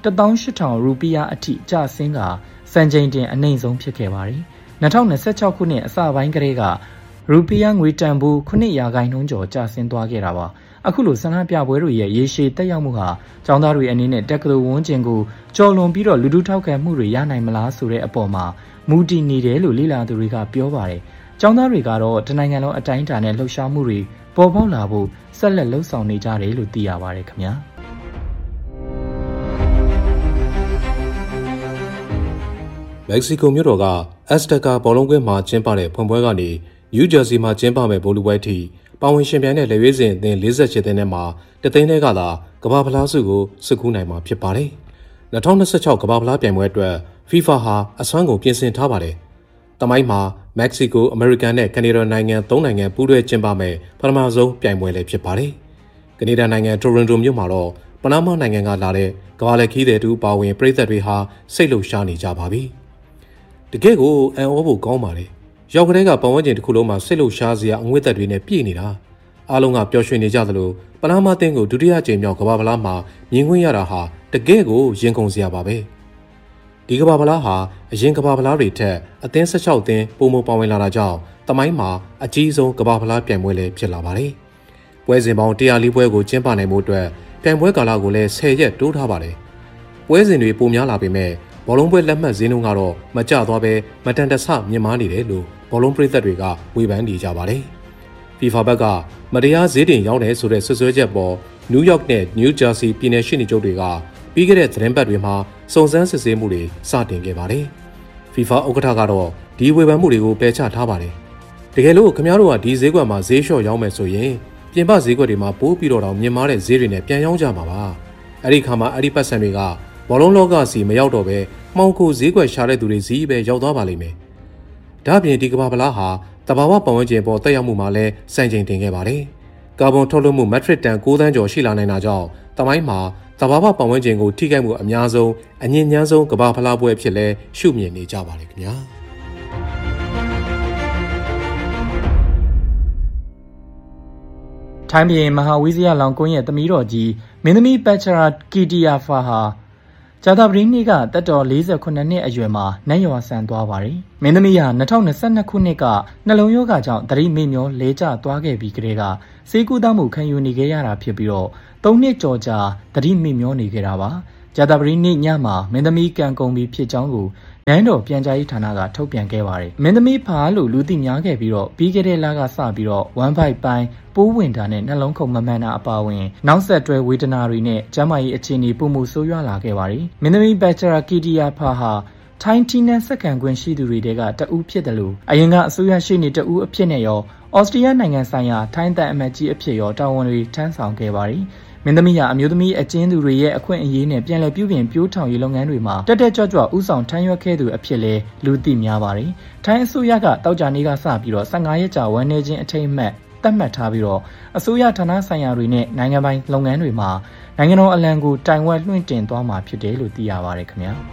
D: 18000ရူပီးယားအထိကျဆင်းကစံချိန်တင်အနှိမ့်ဆုံးဖြစ်ခဲ့ပါတယ်။2026ခုနှစ်အစပိုင်းကတည်းကရူပီးယားငွေတန်ဖိုး9%ကျော်ကျဆင်းသွားခဲ့တာပါအခုလိုဆန္ဒပြပွဲတွေရဲ့ရေရှည်တက်ရောက်မှုဟာကျောင်းသားတွေအနေနဲ့တက္ကသိုလ်ဝန်းကျင်ကိုကျော်လွန်ပြီးတော့လူထုထောက်ခံမှုတွေရနိုင်မလားဆိုတဲ့အပေါ်မှာမူတည်နေတယ်လို့လေ့လာသူတွေကပြောပါတယ်ကျောင်းသားတွေကတော့တနိုင်ငံလုံးအတိုင်းအတာနဲ့လှုပ်ရှားမှုတွေပေါ်ပေါက်လာဖို့ဆက်လက်လှုပ်ဆောင်နေကြတယ်လို့သိရပါတယ်ခင်ဗျာ
A: မက္ကဆီကိုမြို့တော်ကအက်စတကာဘောလုံးကွင်းမှာကျင်းပတဲ့ဖွင့်ပွဲကနေနယူးဂျာစီမှာကျင်းပမဲ့ဘောလုံးပွဲထိပါဝင်ရှင်ပြိုင်တဲ့လက်ရွေးစင်အသင်း48သင်းထဲမှာတသိန်းထဲကသာကမ္ဘာဖလားဆုကိုဆွတ်ခူးနိုင်မှာဖြစ်ပါတယ်။2026ကမ္ဘာဖလားပြိုင်ပွဲအတွက် FIFA ဟာအစွမ်းကုန်ပြင်ဆင်ထားပါတယ်။တမိုင်းမှာမက္ကဆီကို၊အမေရိကန်နဲ့ကနေဒါနိုင်ငံ3နိုင်ငံပူးတွဲကျင်းပမဲ့ပထမဆုံးပြိုင်ပွဲလည်းဖြစ်ပါတယ်။ကနေဒါနိုင်ငံတိုရွန်တိုမြို့မှာတော့ပနားမားနိုင်ငံကလာတဲ့ကမ္ဘာလက်ခီးသည်တူပါဝင်ပြည်သက်တွေဟာစိတ်လှုပ်ရှားနေကြပါပြီ။တကယ့်ကိုအံ့ဩဖို့ကောင်းပါတယ်။ရောက်ကလေးကပတ်ဝန်းကျင်တစ်ခုလုံးမှာစိတ်လှုပ်ရှားစရာအငွေ့သက်တွေနဲ့ပြည့်နေတာအားလုံးကပျော်ရွှင်နေကြသလိုပနားမားတင်းကိုဒုတိယကြိမ်မြောက်ကမ္ဘာဖလားမှာမြင်ခွင့်ရတာဟာတကယ့်ကိုရင်ခုန်စရာပါပဲဒီကမ္ဘာဖလားဟာအရင်ကမ္ဘာဖလားတွေထက်အသင်း16သင်းပုံမပါဝင်လာတာကြောင့်တမိုင်းမှာအကြီးဆုံးကမ္ဘာဖလားပြိုင်ပွဲလည်းဖြစ်လာပါတယ်ပွဲစဉ်ပေါင်း104ပွဲကိုကျင်းပနိုင်မှုအတွက်ပြိုင်ပွဲကာလကိုလည်း10ရက်တိုးထားပါတယ်ပွဲစဉ်တွေပိုများလာပေမဲ့ဘောလုံးပွဲလက်မှတ်ဈေးနှုန်းကတော့မကျသွားပဲမတန်တဆမြင့်မားနေတယ်လို့ဘောလုံးပရိသတ်တွေကဝေဖန်နေကြပါတယ်FIFA ဘက်ကမတရားဈေးတင်ရောက်တယ်ဆိုတဲ့ဆွဆွဲချက်ပေါ်နယူးယောက်နဲ့နယူးဂျာစီပြည်နယ်ရှေ့နေချုပ်တွေကပြီးခဲ့တဲ့သတင်းပတ်တွေမှာစုံစမ်းစစ်ဆေးမှုတွေစတင်ခဲ့ပါတယ်။ FIFA ဥက္ကဋ္ဌကတော့ဒီဝေဖန်မှုတွေကိုပယ်ချထားပါတယ်။တကယ်လို့ခင်ဗျားတို့ကဒီဈေးကွက်မှာဈေးလျှော့ရောင်းမယ်ဆိုရင်ပြင်ပဈေးကွက်တွေမှာပိုးပြီးတော့မြင့်မားတဲ့ဈေးတွေနဲ့ပြန်ရောင်းကြမှာပါ။အဲ့ဒီခါမှာအဲ့ဒီပတ်စံတွေကဘောလုံးလောကစီမရောက်တော့ပဲမှောင်ခိုဈေးကွက်ရှာတဲ့သူတွေစီပဲရောက်သွားပါလိမ့်မယ်။ဒါ့အပြင်ဒီကမ္ဘာဖလားဟာတဘာဝပတ်ဝန်းကျင်ပေါ်တက်ရောက်မှုမှာလည်းစံချိန်တင်ခဲ့ပါတယ်။ကာဗွန်ထုတ်လွှတ်မှုမက်ထရစ်တန်9သန်းကျော်ရှိလာနိုင်တာကြောင့်တမိုင်းမှာတဘာဝပတ်ဝန်းကျင်ကိုထိခိုက်မှုအများဆုံးအငြင်းညမ်းဆုံးကမ္ဘာဖလားပွဲဖြစ်လဲရှုမြင်နေကြပါလေခင်ဗျာ
D: ။ထိုင်းပြည်မဟာဝိဇယလောင်ကွန်းရဲ့သမီးတော်ကြီးမင်းသမီးပက်ချရာကီတီယာဖာဟာဂျာတာပရီနေ့ကတက်တော်48နှစ်အရွယ်မှာနတ်ရွာဆန်သွားပါတယ်။မင်းသမီးဟာ2022ခုနှစ်ကနှလုံးရောဂါကြောင့်သတိမေ့မျောလဲကျသွားခဲ့ပြီးကတည်းကဆေးကုသမှုခံယူနေခဲ့ရတာဖြစ်ပြီးတော့3နှစ်ကျော်ကြာသတိမေ့မျောနေခဲ့တာပါ။ဂျာတာပရီနေ့ညမှာမင်းသမီးကံကုန်ပြီးဖြစ်ကြောင်းကိုနန်းတော်ပြန်ကြားရေးဌာနကထုတ်ပြန်ခဲ့ပါတယ်။မင်းသမီးဖာလို့လူသိများခဲ့ပြီးတော့ပြီးခဲ့တဲ့လကစပြီးတော့1 byte ပိုင်းပိုးဝင်တာနဲ့နှလုံးခုန်မမှန်တာအပါအဝင်နောက်ဆက်တွဲဝေဒနာတွေနဲ့ကျန်းမာရေးအခြေအနေပုံမှုဆိုးရွားလာခဲ့ပါတယ်။မင်းသမီးဘက်ချရာကီတီယာဖာဟာထိုင်းတီနန်စက္ကန့်ခွင့်ရှိသူတွေကတအူးဖြစ်တယ်လို့အရင်ကအစိုးရရှိနေတအူးအဖြစ်နဲ့ရောဩစတြေးလျနိုင်ငံဆိုင်ရာထိုင်းတပ်အမတ်ကြီးအဖြစ်ရောတာဝန်တွေထမ်းဆောင်ခဲ့ပါတယ်။မင်းသမီးဟာအမျိုးသမီးအကျဉ်းသူတွေရဲ့အခွင့်အရေးနဲ့ပြန်လည်ပြုပြင်ပြိုးထောင်ရေးလုပ်ငန်းတွေမှာတက်ကြွဥဆောင်ထမ်းရွက်ခဲ့သူအဖြစ်လဲလူသိများပါတယ်။ထိုင်းအစိုးရကတောက်ကြနေကစပြီးတော့15ရက်ကြာဝန်နေခြင်းအထိမ်းအမှတ်သတ်မှတ်ထားပြီးတော့အစိုးရဌာနဆိုင်ရာတွေနဲ့နိုင်ငံပိုင်လုပ်ငန်းတွေမှာနိုင်ငံတော်အလံကိုတိုင်ဝက်လွှင့်တင်သွားမှာဖြစ်တယ်လို့သိရပါတယ်ခင်ဗျာ။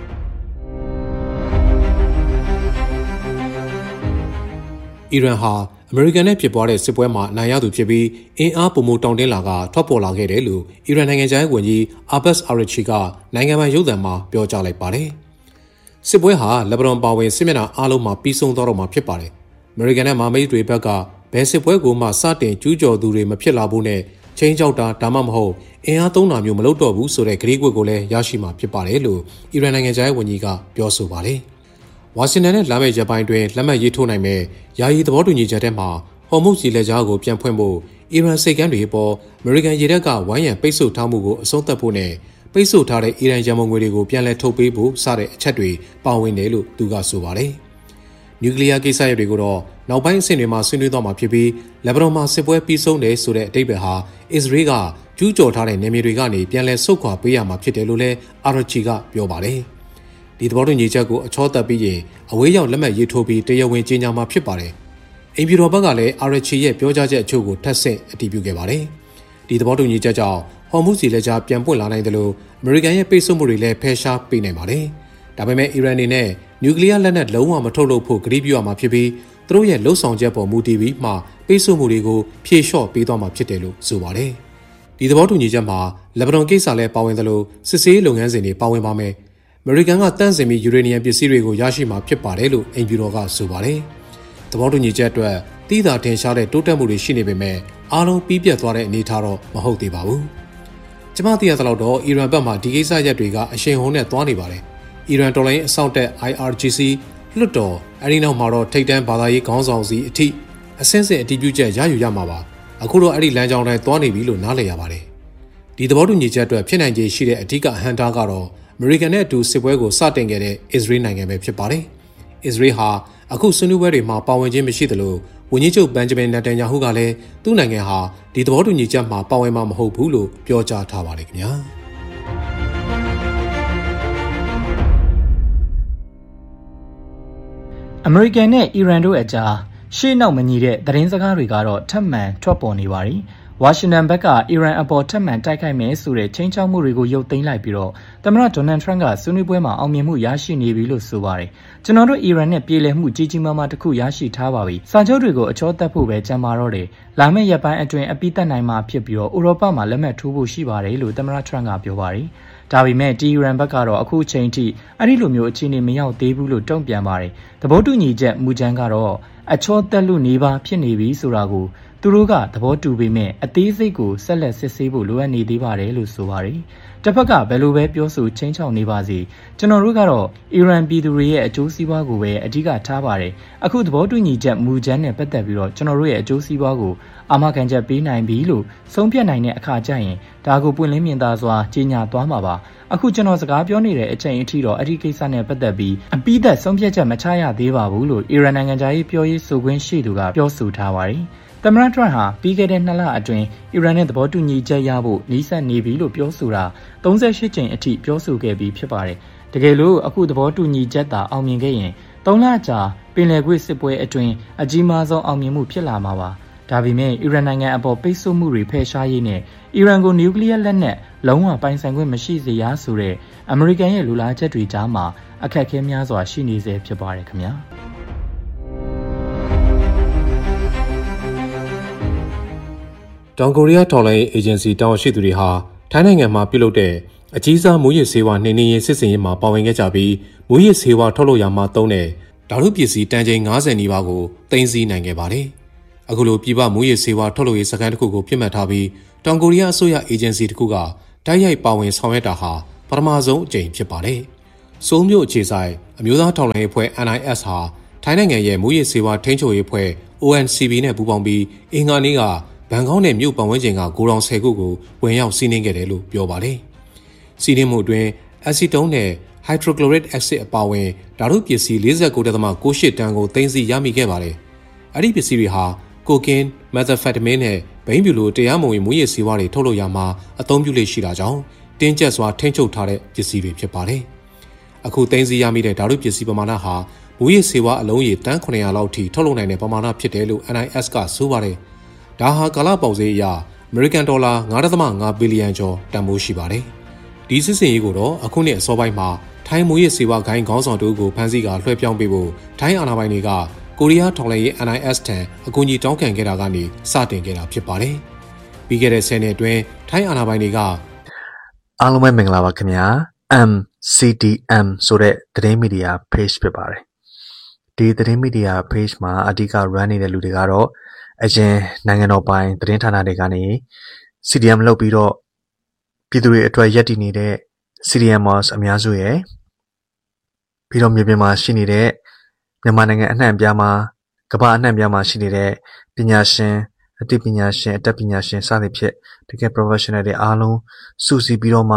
A: အီရန်ဟာအမေရိကန်နဲ့ဖြစ်ပွားတဲ့စစ်ပွဲမှာနိုင်ရသူဖြစ်ပြီးအင်အားပုံမတောင်းတင်းလာကထွက်ပေါ်လာခဲ့တယ်လို့အီရန်နိုင်ငံခြားရေးဝန်ကြီးအာဘတ်အာရချီကနိုင်ငံပိုင်ရုပ်သံမှာပြောကြားလိုက်ပါတယ်။စစ်ပွဲဟာလက်ဘနွန်ပါဝင်စစ်မျက်နှာအားလုံးမှာပြီးဆုံးသွားတော့မှာဖြစ်ပါတယ်။အမေရိကန်နဲ့မဟာမိတ်တွေဘက်ကဘယ်စစ်ပွဲကိုမှစတင်ကျူးကျော်သူတွေမဖြစ်လာဘူးနဲ့ချင်းကြောက်တာဒါမှမဟုတ်အင်အားသုံးတာမျိုးမလုပ်တော့ဘူးဆိုတဲ့ကတိကဝတ်ကိုလည်းရရှိမှာဖြစ်ပါတယ်လို့အီရန်နိုင်ငံခြားရေးဝန်ကြီးကပြောဆိုပါတယ်။ဝါရှင်တန်နဲ့လာမယ့်ရက်ပိုင်းတွင်လက်မှတ်ရေးထိုးနိုင်မဲ့ယာယီသဘောတူညီချက်ထဲမှာဟော်မုတ်စီလက်ကြားကိုပြန်ဖွင့်ဖို့အီရန်စိတ်ကမ်းတွေပေါ်အမေရိကန်ရေတပ်ကဝိုင်းရံပိတ်ဆို့ထားမှုကိုအဆုံးသတ်ဖို့နဲ့ပိတ်ဆို့ထားတဲ့အီရန်ရန်ပုံငွေတွေကိုပြန်လည်ထုတ်ပေးဖို့စတဲ့အချက်တွေပါဝင်တယ်လို့သူကဆိုပါတယ်။နျူကလ িয়ার ကိစ္စရပ်တွေကိုတော့နောက်ပိုင်းအဆင့်တွေမှာဆွေးနွေးသွားမှာဖြစ်ပြီးလက်ဘနွန်မှာစစ်ပွဲပြီးဆုံးတယ်ဆိုတဲ့အဓိပ္ပာယ်ဟာအစ္စရေးကကျူးကျော်ထားတဲ့နယ်မြေတွေကနေပြန်လည်ဆုတ်ခွာပေးရမှာဖြစ်တယ်လို့လည်းအာရချီကပြောပါတယ်။ဒီသဘောတူညီချက်ကိုအချောတက်ပြီးရင်အဝေးရောက်လက်မှတ်ရေးထိုးပြီးတရားဝင်ကြေညာမှာဖြစ်ပါတယ်။အင်ဖြူတော်ဘက်ကလည်းအာရချီရဲ့ပြောကြားချက်အချို့ကိုထပ်ဆင့်အတည်ပြုခဲ့ပါတယ်။ဒီသဘောတူညီချက်ကြောင့်ဟော်မုစီလက်ကြားပြန်ပွင့်လာနိုင်တယ်လို့အမေရိကန်ရဲ့ပိတ်ဆို့မှုတွေလည်းဖယ်ရှားပေးနိုင်ပါတယ်။ဒါပေမဲ့အီရန်အနေနဲ့နျူကလ িয়ার လက်နက်လုံးဝမထုတ်လုပ်ဖို့ကတိပြုရမှာဖြစ်ပြီးသူတို့ရဲ့လှုပ်ဆောင်ချက်ပေါ်မူတည်ပြီးမှပိတ်ဆို့မှုတွေကိုဖြေလျှော့ပေးသွားမှာဖြစ်တယ်လို့ဆိုပါတယ်။ဒီသဘောတူညီချက်မှာလက်ဘနွန်ကိစ္စလည်းပါဝင်သလိုစစ်ဆေးလုပ်ငန်းစဉ်တွေပါဝင်ပါမယ်။အမေရိကန်ကတန့်စင်ပြီးယူရေနီယံပစ္စည်းတွေကိုရရှိမှာဖြစ်ပါတယ်လို့အင်ဖြူတော်ကဆိုပါတယ်။သဘောတူညီချက်အတွက်တိသာထင်ရှားတဲ့တိုးတက်မှုတွေရှိနေပေမဲ့အားလုံးပြီးပြတ်သွားတဲ့အနေအထားတော့မဟုတ်သေးပါဘူး။ကျွန်မသိရသလောက်တော့အီရန်ဘက်မှဒီကိစ္စရပ်တွေကအရှိန်ဟုန်နဲ့သွားနေပါတယ်။အီရန်တော်လိုင်းအဆောက်တက် IRGC လွှတ်တော်အဲဒီနောက်မှာတော့ထိပ်တန်းဘာသာရေးခေါင်းဆောင်စီအထိအဆင့်ဆင့်အတည်ပြုချက်ရယူရမှာပါ။အခုတော့အဲ့ဒီလမ်းကြောင်းတိုင်းသွားနေပြီလို့နားလည်ရပါတယ်။ဒီသဘောတူညီချက်အတွက်ဖြစ်နိုင်ခြေရှိတဲ့အဓိကအဟန့်တားကတော့အမေရိကန်နဲ့အတူစစ်ပွဲကိုစတင်ခဲ့တဲ့အစ္စရေးနိုင်ငံပဲဖြစ်ပါတယ်။အစ္စရေးဟာအခုဆွေးနွေးပွဲတွေမှာပါဝင်ခြင်းမရှိသလိုဝန်ကြီးချုပ်ဘန်ဂျမင်နက်တန်ယာဟုကလည်းသူ့နိုင်ငံဟာဒီသဘောတူညီချက်မှာပါဝင်မှာမဟုတ်ဘူးလို့ပြောကြားထားပါတယ်ခင်ဗျာ။
D: အမေရိကန်နဲ့အီရန်တို့အကြားရှေ့နောက်မညီတဲ့သတင်းစကားတွေကတော့ထပ်မံထွက်ပေါ်နေပါတယ်။ဝါရှင်တန်ဘက်ကအီရန်အပေါ်ထပ်မံတိုက်ခိုက်မယ်ဆိုတဲ့ချိန်ချောက်မှုတွေကိုရုပ်သိမ်းလိုက်ပြီးတော့သမ္မတဒေါ်နယ်ထရန့်ကဆွေးနွေးပွဲမှာအောင်မြင်မှုရရှိနေပြီလို့ဆိုပါတယ်။ကျွန်တော်တို့အီရန်နဲ့ပြေလည်မှုကြီးကြီးမားမားတစ်ခုရရှိထားပါပြီ။စာချုပ်တွေကိုအချောတက်ဖို့ပဲကြံပါတော့တယ်။လာမယ့်ရက်ပိုင်းအတွင်းအပိသက်နိုင်မှာဖြစ်ပြီးတော့ဥရောပမှာလက်မှတ်ထိုးဖို့ရှိပါတယ်လို့သမ္မတထရန့်ကပြောပါတယ်။ဒါပေမဲ့တီအီရန်ဘက်ကတော့အခုချိန်ထိအဲ့ဒီလိုမျိုးအခြေအနေမရောက်သေးဘူးလို့တုံ့ပြန်ပါတယ်။သဘောတူညီချက်မူကြမ်းကတော့အချောတက်လို့နေပါဖြစ်နေပြီဆိုတာကိုသူတို့ကသဘောတူပေမဲ့အသေးစိတ်ကိုဆက်လက်စစ်ဆေးဖို့လိုအပ်နေသေးပါတယ်လို့ဆိုပါတယ်။တစ်ဖက်ကဘယ်လိုပဲပြောဆိုချင်းချောက်နေပါစေကျွန်တော်တို့ကတော့အီရန်ပြည်သူတွေရဲ့အကျိုးစီးပွားကိုပဲအဓိကထားပါတယ်။အခုသဘောတူညီချက်မူကြမ်းနဲ့ပတ်သက်ပြီးတော့ကျွန်တော်တို့ရဲ့အကျိုးစီးပွားကိုအာမခံချက်ပေးနိုင်ပြီလို့ဆုံးဖြတ်နိုင်တဲ့အခါကျရင်ဒါကိုပွင့်လင်းမြင်သာစွာကြေညာသွားမှာပါ။အခုကျွန်တော်စကားပြောနေတဲ့အချိန်အထိတော့အဲ့ဒီကိစ္စနဲ့ပတ်သက်ပြီးအပိသက်ဆုံးဖြတ်ချက်မချရသေးပါဘူးလို့အီရန်နိုင်ငံသားရေးပြောရေးဆိုခွင့်ရှိသူကပြောဆိုထားပါတယ်။သမ္မတထရန့်ဟာပြီးခဲ့တဲ့2လအတွင်းအီရန်နဲ့သဘောတူညီချက်ရဖို့နှီးစပ်နေပြီလို့ပြောဆိုတာ38ကြိမ်အထိပြောဆိုခဲ့ပြီးဖြစ်ပါတယ်။တကယ်လို့အခုသဘောတူညီချက်သာအောင်မြင်ခဲ့ရင်3လကြာပင်လယ်ကွေ့စစ်ပွဲအတွင်းအကြီးမားဆုံးအောင်မြင်မှုဖြစ်လာမှာပါ။ဒါပေမဲ့အီရန်နိုင်ငံအပေါ်ပိတ်ဆို့မှုတွေဖယ်ရှားရေးနဲ့အီရန်ကိုနျူကလ িয়ার လက်နက်လုံးဝပိုင်ဆိုင်ခွင့်မရှိစေရဆိုတဲ့အမေရိကန်ရဲ့လူလားချက်တွေကြားမှာအခက်အခဲများစွာရှိနေစေဖြစ်ပါတယ်ခင်ဗျာ။
A: တောင်ကိုရီးယားထောက်လှမ်းရေးအေဂျင်စီတာဝန်ရှိသူတွေဟာထိုင်းနိုင်ငံမှာပြုလုပ်တဲ့အကြီးစားမူရစ်ဆေးဝါးနှိမ်နင်းရေးစစ်စင်ရေးမှာပါဝင်ခဲ့ကြပြီးမူရစ်ဆေးဝါးထုတ်လုပ်ရာမှာသုံးတဲ့ဓာတုပစ္စည်းတန်ချိန်90နီးပါးကိုတင်စီနိုင်ခဲ့ပါတယ်။အခုလိုပြည်ပမူရစ်ဆေးဝါးထုတ်လုပ်ရေးစခန်းတစ်ခုကိုပြစ်မှတ်ထားပြီးတောင်ကိုရီးယားအစိုးရအေဂျင်စီတစ်ခုကတိုက်ရိုက်ပါဝင်ဆောင်ရွက်တာဟာပထမဆုံးအကြိမ်ဖြစ်ပါတယ်။စိုးမြို့အခြေဆိုင်အမျိုးသားထောက်လှမ်းရေးအဖွဲ့ NIS ဟာထိုင်းနိုင်ငံရဲ့မူရစ်ဆေးဝါးထိန်းချုပ်ရေးအဖွဲ့ ONCB နဲ့ပူးပေါင်းပြီးအင်္ဂါနေ့ကဘန်ကောက်နဲ့မြို့ပတ်ဝန်းကျင်ကဂိုဒေါင်10ခုကိုဝင်ရောက်စီးနင်းခဲ့တယ်လို့ပြောပါတယ်။စီးနင်းမှုအတွင်းအက်ဆီတုန်းနဲ့ hydrochloric acid အပါအဝင်ဓာတုပစ္စည်း 49.98 တန်ကိုသိမ်းဆည်းရမိခဲ့ပါတယ်။အဲ့ဒီပစ္စည်းတွေဟာကိုကင်း၊မက်သ်ဖက်တမင်းနဲ့ဘိန်းဖြူလိုတရားမဝင်မူရစ်ဆေးဝါးတွေထုတ်လုပ်ရမှာအသုံးပြုလေ့ရှိတာကြောင့်တင်းကျပ်စွာထိန်းချုပ်ထားတဲ့ပစ္စည်းတွေဖြစ်ပါတယ်။အခုသိမ်းဆည်းရမိတဲ့ဓာတုပစ္စည်းပမာဏဟာမူရစ်ဆေးဝါးအလုံးရေတန်း900လောက်ထိထုတ်လုပ်နိုင်တဲ့ပမာဏဖြစ်တယ်လို့ NIS ကဆိုပါတယ်။ဒါဟာကာလပေါက်ဈေးအရအမေရိကန်ဒေါ်လာ 9.5 ဘီလီယံကျော်တန်ဖိုးရှိပါတယ်။ဒီစစ်စင်ရေးကိုတော့အခုနှစ်အစောပိုင်းမှာထိုင်းမူရစ်ဆေးဝါးဂိုင်းခေါင်းဆောင်တို့ကိုဖမ်းဆီးကလွှဲပြောင်းပေးဖို့ထိုင်းအာဏာပိုင်တွေကကိုရီးယားထောက်လှမ်းရေး NIS ထံအကူအညီတောင်းခံခဲ့တာကနေစတင်ခဲ့တာဖြစ်ပါတယ်။ပြီးခဲ့တဲ့10နှစ်အတွင်းထိုင်းအာဏာပိုင်တွေက
E: အားလုံးပဲမင်္ဂလာပါခင်ဗျာ MCDM ဆိုတဲ့သတင်းမီဒီယာ page ဖြစ်ပါတယ်။ဒီသတင်းမီဒီယာ page မှာအဓိက run နေတဲ့လူတွေကတော့အရင်နိုင်ငံတော်ပိုင်သတင်းဌာနတွေကနေ CDM လုပ်ပြီးတော့ပြည်သူတွေအတွက်ရည်တည်နေတဲ့ CDMers အများစုရဲ့ပြီးတော့မြေပြင်မှာရှိနေတဲ့မြန်မာနိုင်ငံအနှံ့အပြားမှာကမ္ဘာအနှံ့အပြားမှာရှိနေတဲ့ပညာရှင်အသိပညာရှင်အတတ်ပညာရှင်စသဖြင့်တကယ် professional တွေအားလုံးစုစည်းပြီးတော့မှ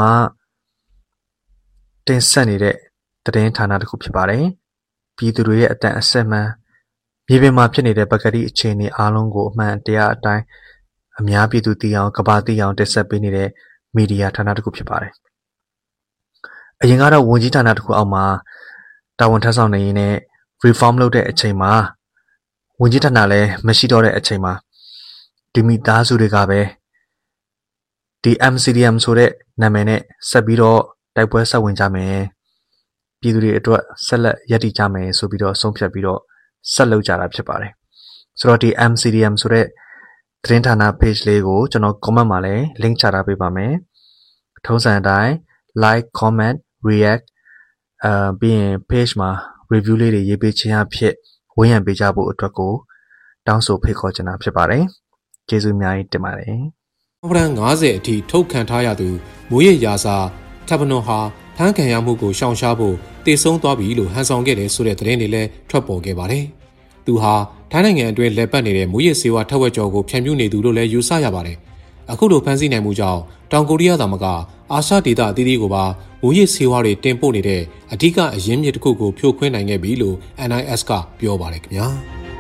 E: တင်ဆက်နေတဲ့သတင်းဌာနတစ်ခုဖြစ်ပါတယ်။ပြည်သူတွေရဲ့အတန်အဆက်မှန်မြေပြင်မှာဖြစ်နေတဲ့ပကတိအခြေအနေအားလုံးကိုအမှန်တရားအတိုင်းအများပြည်သူသိအောင်ကမ္ဘာသိအောင်တင်ဆက်ပေးနေတဲ့မီဒီယာဌာနတစ်ခုဖြစ်ပါတယ်။အရင်ကတော့ဝန်ကြီးဌာနတစ်ခုအောက်မှာတာဝန်ထမ်းဆောင်နေရင်းနဲ့ reform လုပ်တဲ့အချိန်မှာဝန်ကြီးဌာနလည်းမရှိတော့တဲ့အချိန်မှာဒီမိသားစုတွေကပဲဒီ MCDM ဆိုတဲ့နာမည်နဲ့ဆက်ပြီးတော့တိုက်ပွဲဆက်ဝင်ကြမယ်ပြည်သူတွေအတွက်ဆက်လက်ရည်တည်ကြမယ်ဆိုပြီးတော့ဆုံးဖြတ်ပြီးတော့ဆက်လုပ်ကြတာဖြစ်ပါတယ်ဆိုတော့ဒီ MCDM ဆိုတဲ့သတင်းဌာန page လေးကိုကျွန်တော် comment မှာလည်း link ချထားပေးပါမယ်ထုံးစံအတိုင်း like comment react ပြီးရင် page မှာ review လေးတွေရေးပေးခြင်းအဖြစ်ဝန်းရံပေးကြဖို့အတွက်ကိုတောင်းဆိုဖိတ်ခေါ်ချင်တာဖြစ်ပါတယ်ကျေးဇူးအများကြီးတင်ပါတယ်
A: ။ပရန်90အထိထုတ်ခံထားရသူမူရစ်ရာဇာထပ်ပနွန်ဟာဖမ်းခံရမှုကိုရှောင်ရှားဖို့တည်ဆုံးသွားပြီလို့ဟန်ဆောင်ခဲ့တယ်ဆိုတဲ့သတင်းတွေလည်းထွက်ပေါ်ခဲ့ပါတယ်။သူဟာထိုင်းနိုင်ငံအတွင်းလက်ပတ်နေတဲ့မူရစ်ဆေးဝါးထက်ဝက်ကျော်ကိုဖြန့်ဖြူးနေသူလို့လည်းယူဆရပါတယ်။အခုလိုဖမ်းဆီးနိုင်မှုကြောင့်တောင်ကိုရီးယားသာမကအာရှဒေသအသီးသီးကိုပါမူရစ်ဆေးဝါးတွေတင်ပို့နေတဲ့အဓိကအရင်းမြစ်တစ်ခုကိုဖြိုခွင်းနိုင်ခဲ့ပြီလို့ NIS ကပြောပါတယ်ခင်ဗျာ။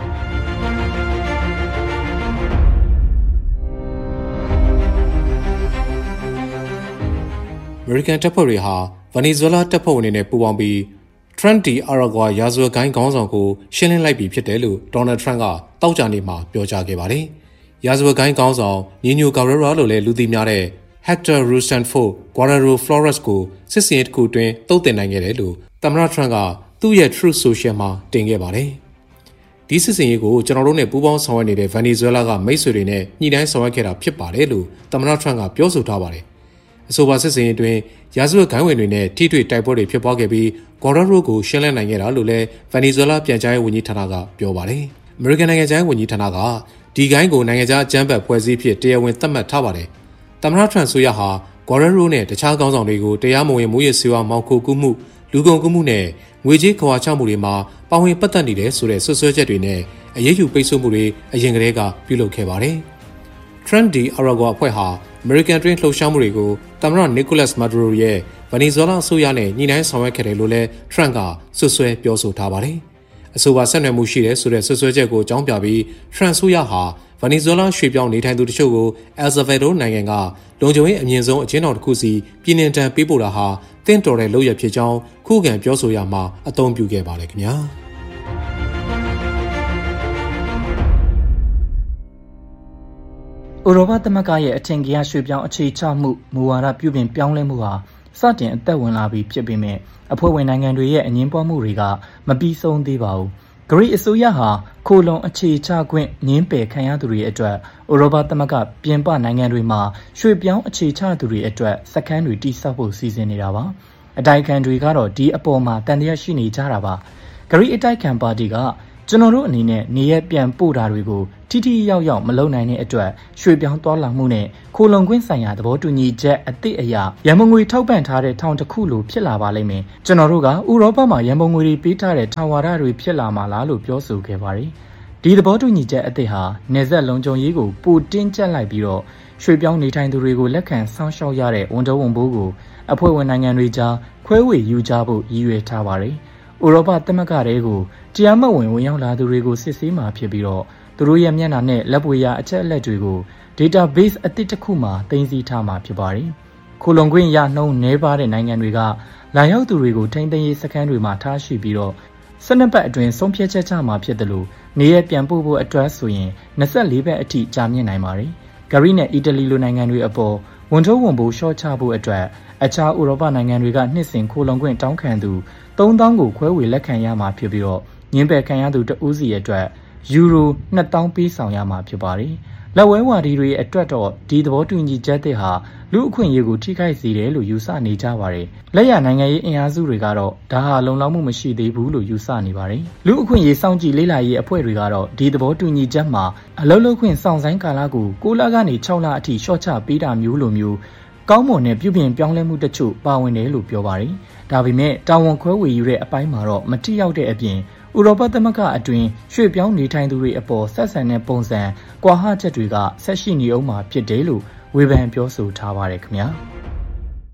A: အမေရိကန်တပ်ဖွဲ့တွေဟာဗနီဇွဲလားတပ်ဖွဲ့ဝင်တွေနဲ့ပူးပေါင်းပြီး Trent D. Aragua ရာဇဝတ်ဂိုင်းခေါင်းဆောင်ကိုရှင်းလင်းလိုက်ပြီဖြစ်တယ်လို့ Donald Trump ကတောက်ကြနေမှာပြောကြားခဲ့ပါတယ်။ရာဇဝတ်ဂိုင်းခေါင်းဆောင်ညီညိုဂါရရာလို့လည်းလူသိများတဲ့ Hector Rosenfeld Guerrero Flores ကိုစစ်စင်ရေးတစ်ခုတွင်တုတ်တင်နိုင်ခဲ့တယ်လို့သမ္မတ Trump ကသူ့ရဲ့ Truth Social မှာတင်ခဲ့ပါတယ်။ဒီစစ်စင်ရေးကိုကျွန်တော်တို့နဲ့ပူးပေါင်းဆောင်ရွက်နေတဲ့ဗနီဇွဲလားကမိတ်ဆွေတွေနဲ့ညှိနှိုင်းဆောင်ရွက်ခဲ့တာဖြစ်ပါတယ်လို့သမ္မတ Trump ကပြောဆိုထားပါတယ်။အဆိုပါစစ်စင်ရေးတွင်ရာဇဝတ်ဂိုင်းဝင်တွေနဲ့ထိတွေ့တိုက်ပွဲတွေဖြစ်ပွားခဲ့ပြီးဂေါ်ရရိုကိုရှင်းလင်းနိုင်ခဲ့တာလို့လည်းဗနီဇွဲလားပြန်ကြားရေးဝန်ကြီးဌာနကပြောပါတယ်။အမေရိကန်နိုင်ငံခြားရေးဝန်ကြီးဌာနကဒီဂိုင်းကိုနိုင်ငံခြားအကြမ်းဖက်ဖွဲ့စည်းဖြစ်တရားဝင်သတ်မှတ်ထားပါတယ်။သမ္မတထရန့်ဆိုရဟာဂေါ်ရရိုနဲ့တခြားခေါင်းဆောင်တွေကိုတရားမဝင်မူရစ်ဆေးဝါးမောင်ခိုကူးမှုလူကုန်ကူးမှုနဲ့ငွေကြေးခွာချမှုတွေမှာပါဝင်ပတ်သက်နေတယ်ဆိုတဲ့ဆွဆွဲချက်တွေနဲ့အရေးယူပိတ်ဆို့မှုတွေအရင်ကတည်းကပြုလုပ်ခဲ့ပါတယ်။ Trent D. Aragua အဖွဲ့ဟာအမေရိကန်တွင်းလှုပ်ရှားမှုတွေကိုသမ္မတနီကိုလတ်မာဒူရိုရဲ့ဗနီဇွဲလားအစိုးရနဲ့ညှိနှိုင်းဆောင်ရွက်ခဲ့တယ်လို့လည်း Trump ကဆွဆွဲပြောဆိုထားပါတယ်။အဆိုပါဆက်နွယ်မှုရှိတဲ့ဆိုတဲ့ဆွဆွဲချက်ကိုအကြောင်းပြပြီး Trump အစိုးရဟာဗနီဇွဲလားရွှေ့ပြောင်းနေထိုင်သူတချို့ကိုအယ်ဆာဗေဒိုနိုင်ငံကလုံခြုံရေးအမြင့်ဆုံးအကျဉ်းထောင်တစ်ခုစီပြည်နှင်တန်းပေးပို့တာဟာတင့်တော်တဲ့လုပ်ရဖြစ်ကြောင်းခုခံပြောဆိုရမှာအသုံးပြုခဲ့ပါတယ်ခင်ဗျာ။
D: ဥရောပသမဂ္ဂရဲ့အထင်ကြီးရွှေ့ပြောင်းအခြေချမှုမူဝါဒပြုပြင်ပြောင်းလဲမှုဟာစတင်အသက်ဝင်လာပြီးဖြစ်ပေမဲ့အဖွဲ့ဝင်နိုင်ငံတွေရဲ့အငြင်းပွားမှုတွေကမပြီးဆုံးသေးပါဘူး။ဂရိအစိုးရဟာခိုလုံအခြေချခွင့်ငင်းပယ်ခံရသူတွေအတွက်ဥရောပသမဂ္ဂပြင်ပနိုင်ငံတွေမှာရွှေ့ပြောင်းအခြေချသူတွေအတွက်စခန်းတွေတိစောက်ဖို့စီစဉ်နေတာပါအတိုက်ခံတွေကတော့ဒီအပေါ်မှာတန်တရားရှိနေကြတာပါဂရိအတိုက်ခံပါတီကကျွန်တော်တို့အနေနဲ့နေရပြန်ပို့တာတွေကိုထိထိရောက်ရောက်မလုပ်နိုင်တဲ့အတွက်ရွှေ့ပြောင်းသွားလာမှုနဲ့ခိုလုံခွင့်ဆိုင်ရာသဘောတူညီချက်အသစ်အရရန်ပုံငွေထောက်ပံ့ထားတဲ့ထောင်တစ်ခုလိုဖြစ်လာပါလိမ့်မယ်ကျွန်တော်တို့ကဥရောပမှာရန်ပုံငွေတွေပေးထားတဲ့ထာဝရတွေဖြစ်လာမှာလားလို့ပြောဆိုခဲ့ပါတယ်ဒီသဘောတူညီချက်အသစ်ဟာနေဆက်လုံခြုံရေးကိုပိုတင်းကျပ်လိုက်ပြီးတော့ရွှေ့ပြောင်းနေထိုင်သူတွေကိုလက်ခံစောင့်ရှောက်ရတဲ့ဝန်တော်ဝန်ဘိုးကိုအဖွဲ့ဝင်နိုင်ငံတွေကြားခွဲဝေယူကြဖို့ရည်ရွယ်ထားပါတယ်ဥရောပသမဂ္ဂတွေကိုတရားမဝင်ဝင်ရောက်လာသူတွေကိုစစ်ဆေးမှာဖြစ်ပြီးတော့သူတို့ရဲ့မျက်နှာနဲ့လက်ပွေရအချက်အလက်တွေကို database အသစ်တစ်ခုမှာသိမ်းဆည်းထားမှာဖြစ်ပါတယ်။ခိုလုံခွင့်ရနှုန်းနည်းပါးတဲ့နိုင်ငံတွေကလာရောက်သူတွေကိုထိန်းသိမ်းရေးစခန်းတွေမှာထားရှိပြီးတော့12ပတ်အတွင်းဆုံးဖြတ်ချက်ချမှာဖြစ်တယ်လို့နေရပြန်ပို့ဖို့အတွက်ဆိုရင်24ပတ်အထိကြာမြင့်နိုင်ပါတယ်။ဂရိနဲ့အီတလီလိုနိုင်ငံတွေအပေါ်ဝန်ထုတ်ဝန်ပိုးရှော့ချဖို့အတွက်အခြားဥရောပနိုင်ငံတွေကနှစ်စဉ်ခိုလုံခွင့်တောင်းခံသူ3000ကိုခွဲဝေလက်ခံရမှာဖြစ်ပြီးတော့ညင်းပယ်ခံရသူတဦးစီအတွက်ယူရို2000ပေးဆောင်ရမှာဖြစ်ပါတယ်။လက်ဝဲဝါဒီတွေအတွက်တော့ဒီသဘောတူညီချက်တွေဟာလူအခွင့်အရေးကိုထိခိုက်စေတယ်လို့ယူဆနေကြပါတယ်။လက်ရနိုင်ငံရေးအင်အားစုတွေကတော့ဒါဟာလုံလောက်မှုမရှိသေးဘူးလို့ယူဆနေပါတယ်။လူအခွင့်အရေးစောင့်ကြည့်လေ့လာရေးအဖွဲ့တွေကတော့ဒီသဘောတူညီချက်မှာအလုပ်လုပ်ခွင့်စောင့်ဆိုင်းကာလကို6လကနေ6လအထိရှော့ချပေးတာမျိုးလိုမျိုးကောင်းမွန်တဲ့ပြုပြင်ပြောင်းလဲမှုတချို့ပါဝင်တယ်လို့ပြောပါတယ်။ဒါပေမဲ့တာဝန်ခွဲဝေယူတဲ့အပိုင်းမှာတော့မတိရောက်တဲ့အပြင်ဥရောပသမဂ္ဂအတွင်းရွှေ့ပြောင်းနေထိုင်သူတွေအပေါ်ဆက်ဆံတဲ့ပုံစံကွာဟချက်တွေကဆက်ရှိနေအောင်မှာဖြစ်တယ်လို့ဝေဖန်ပြောဆိုထားပါတယ်ခင်ဗျာ။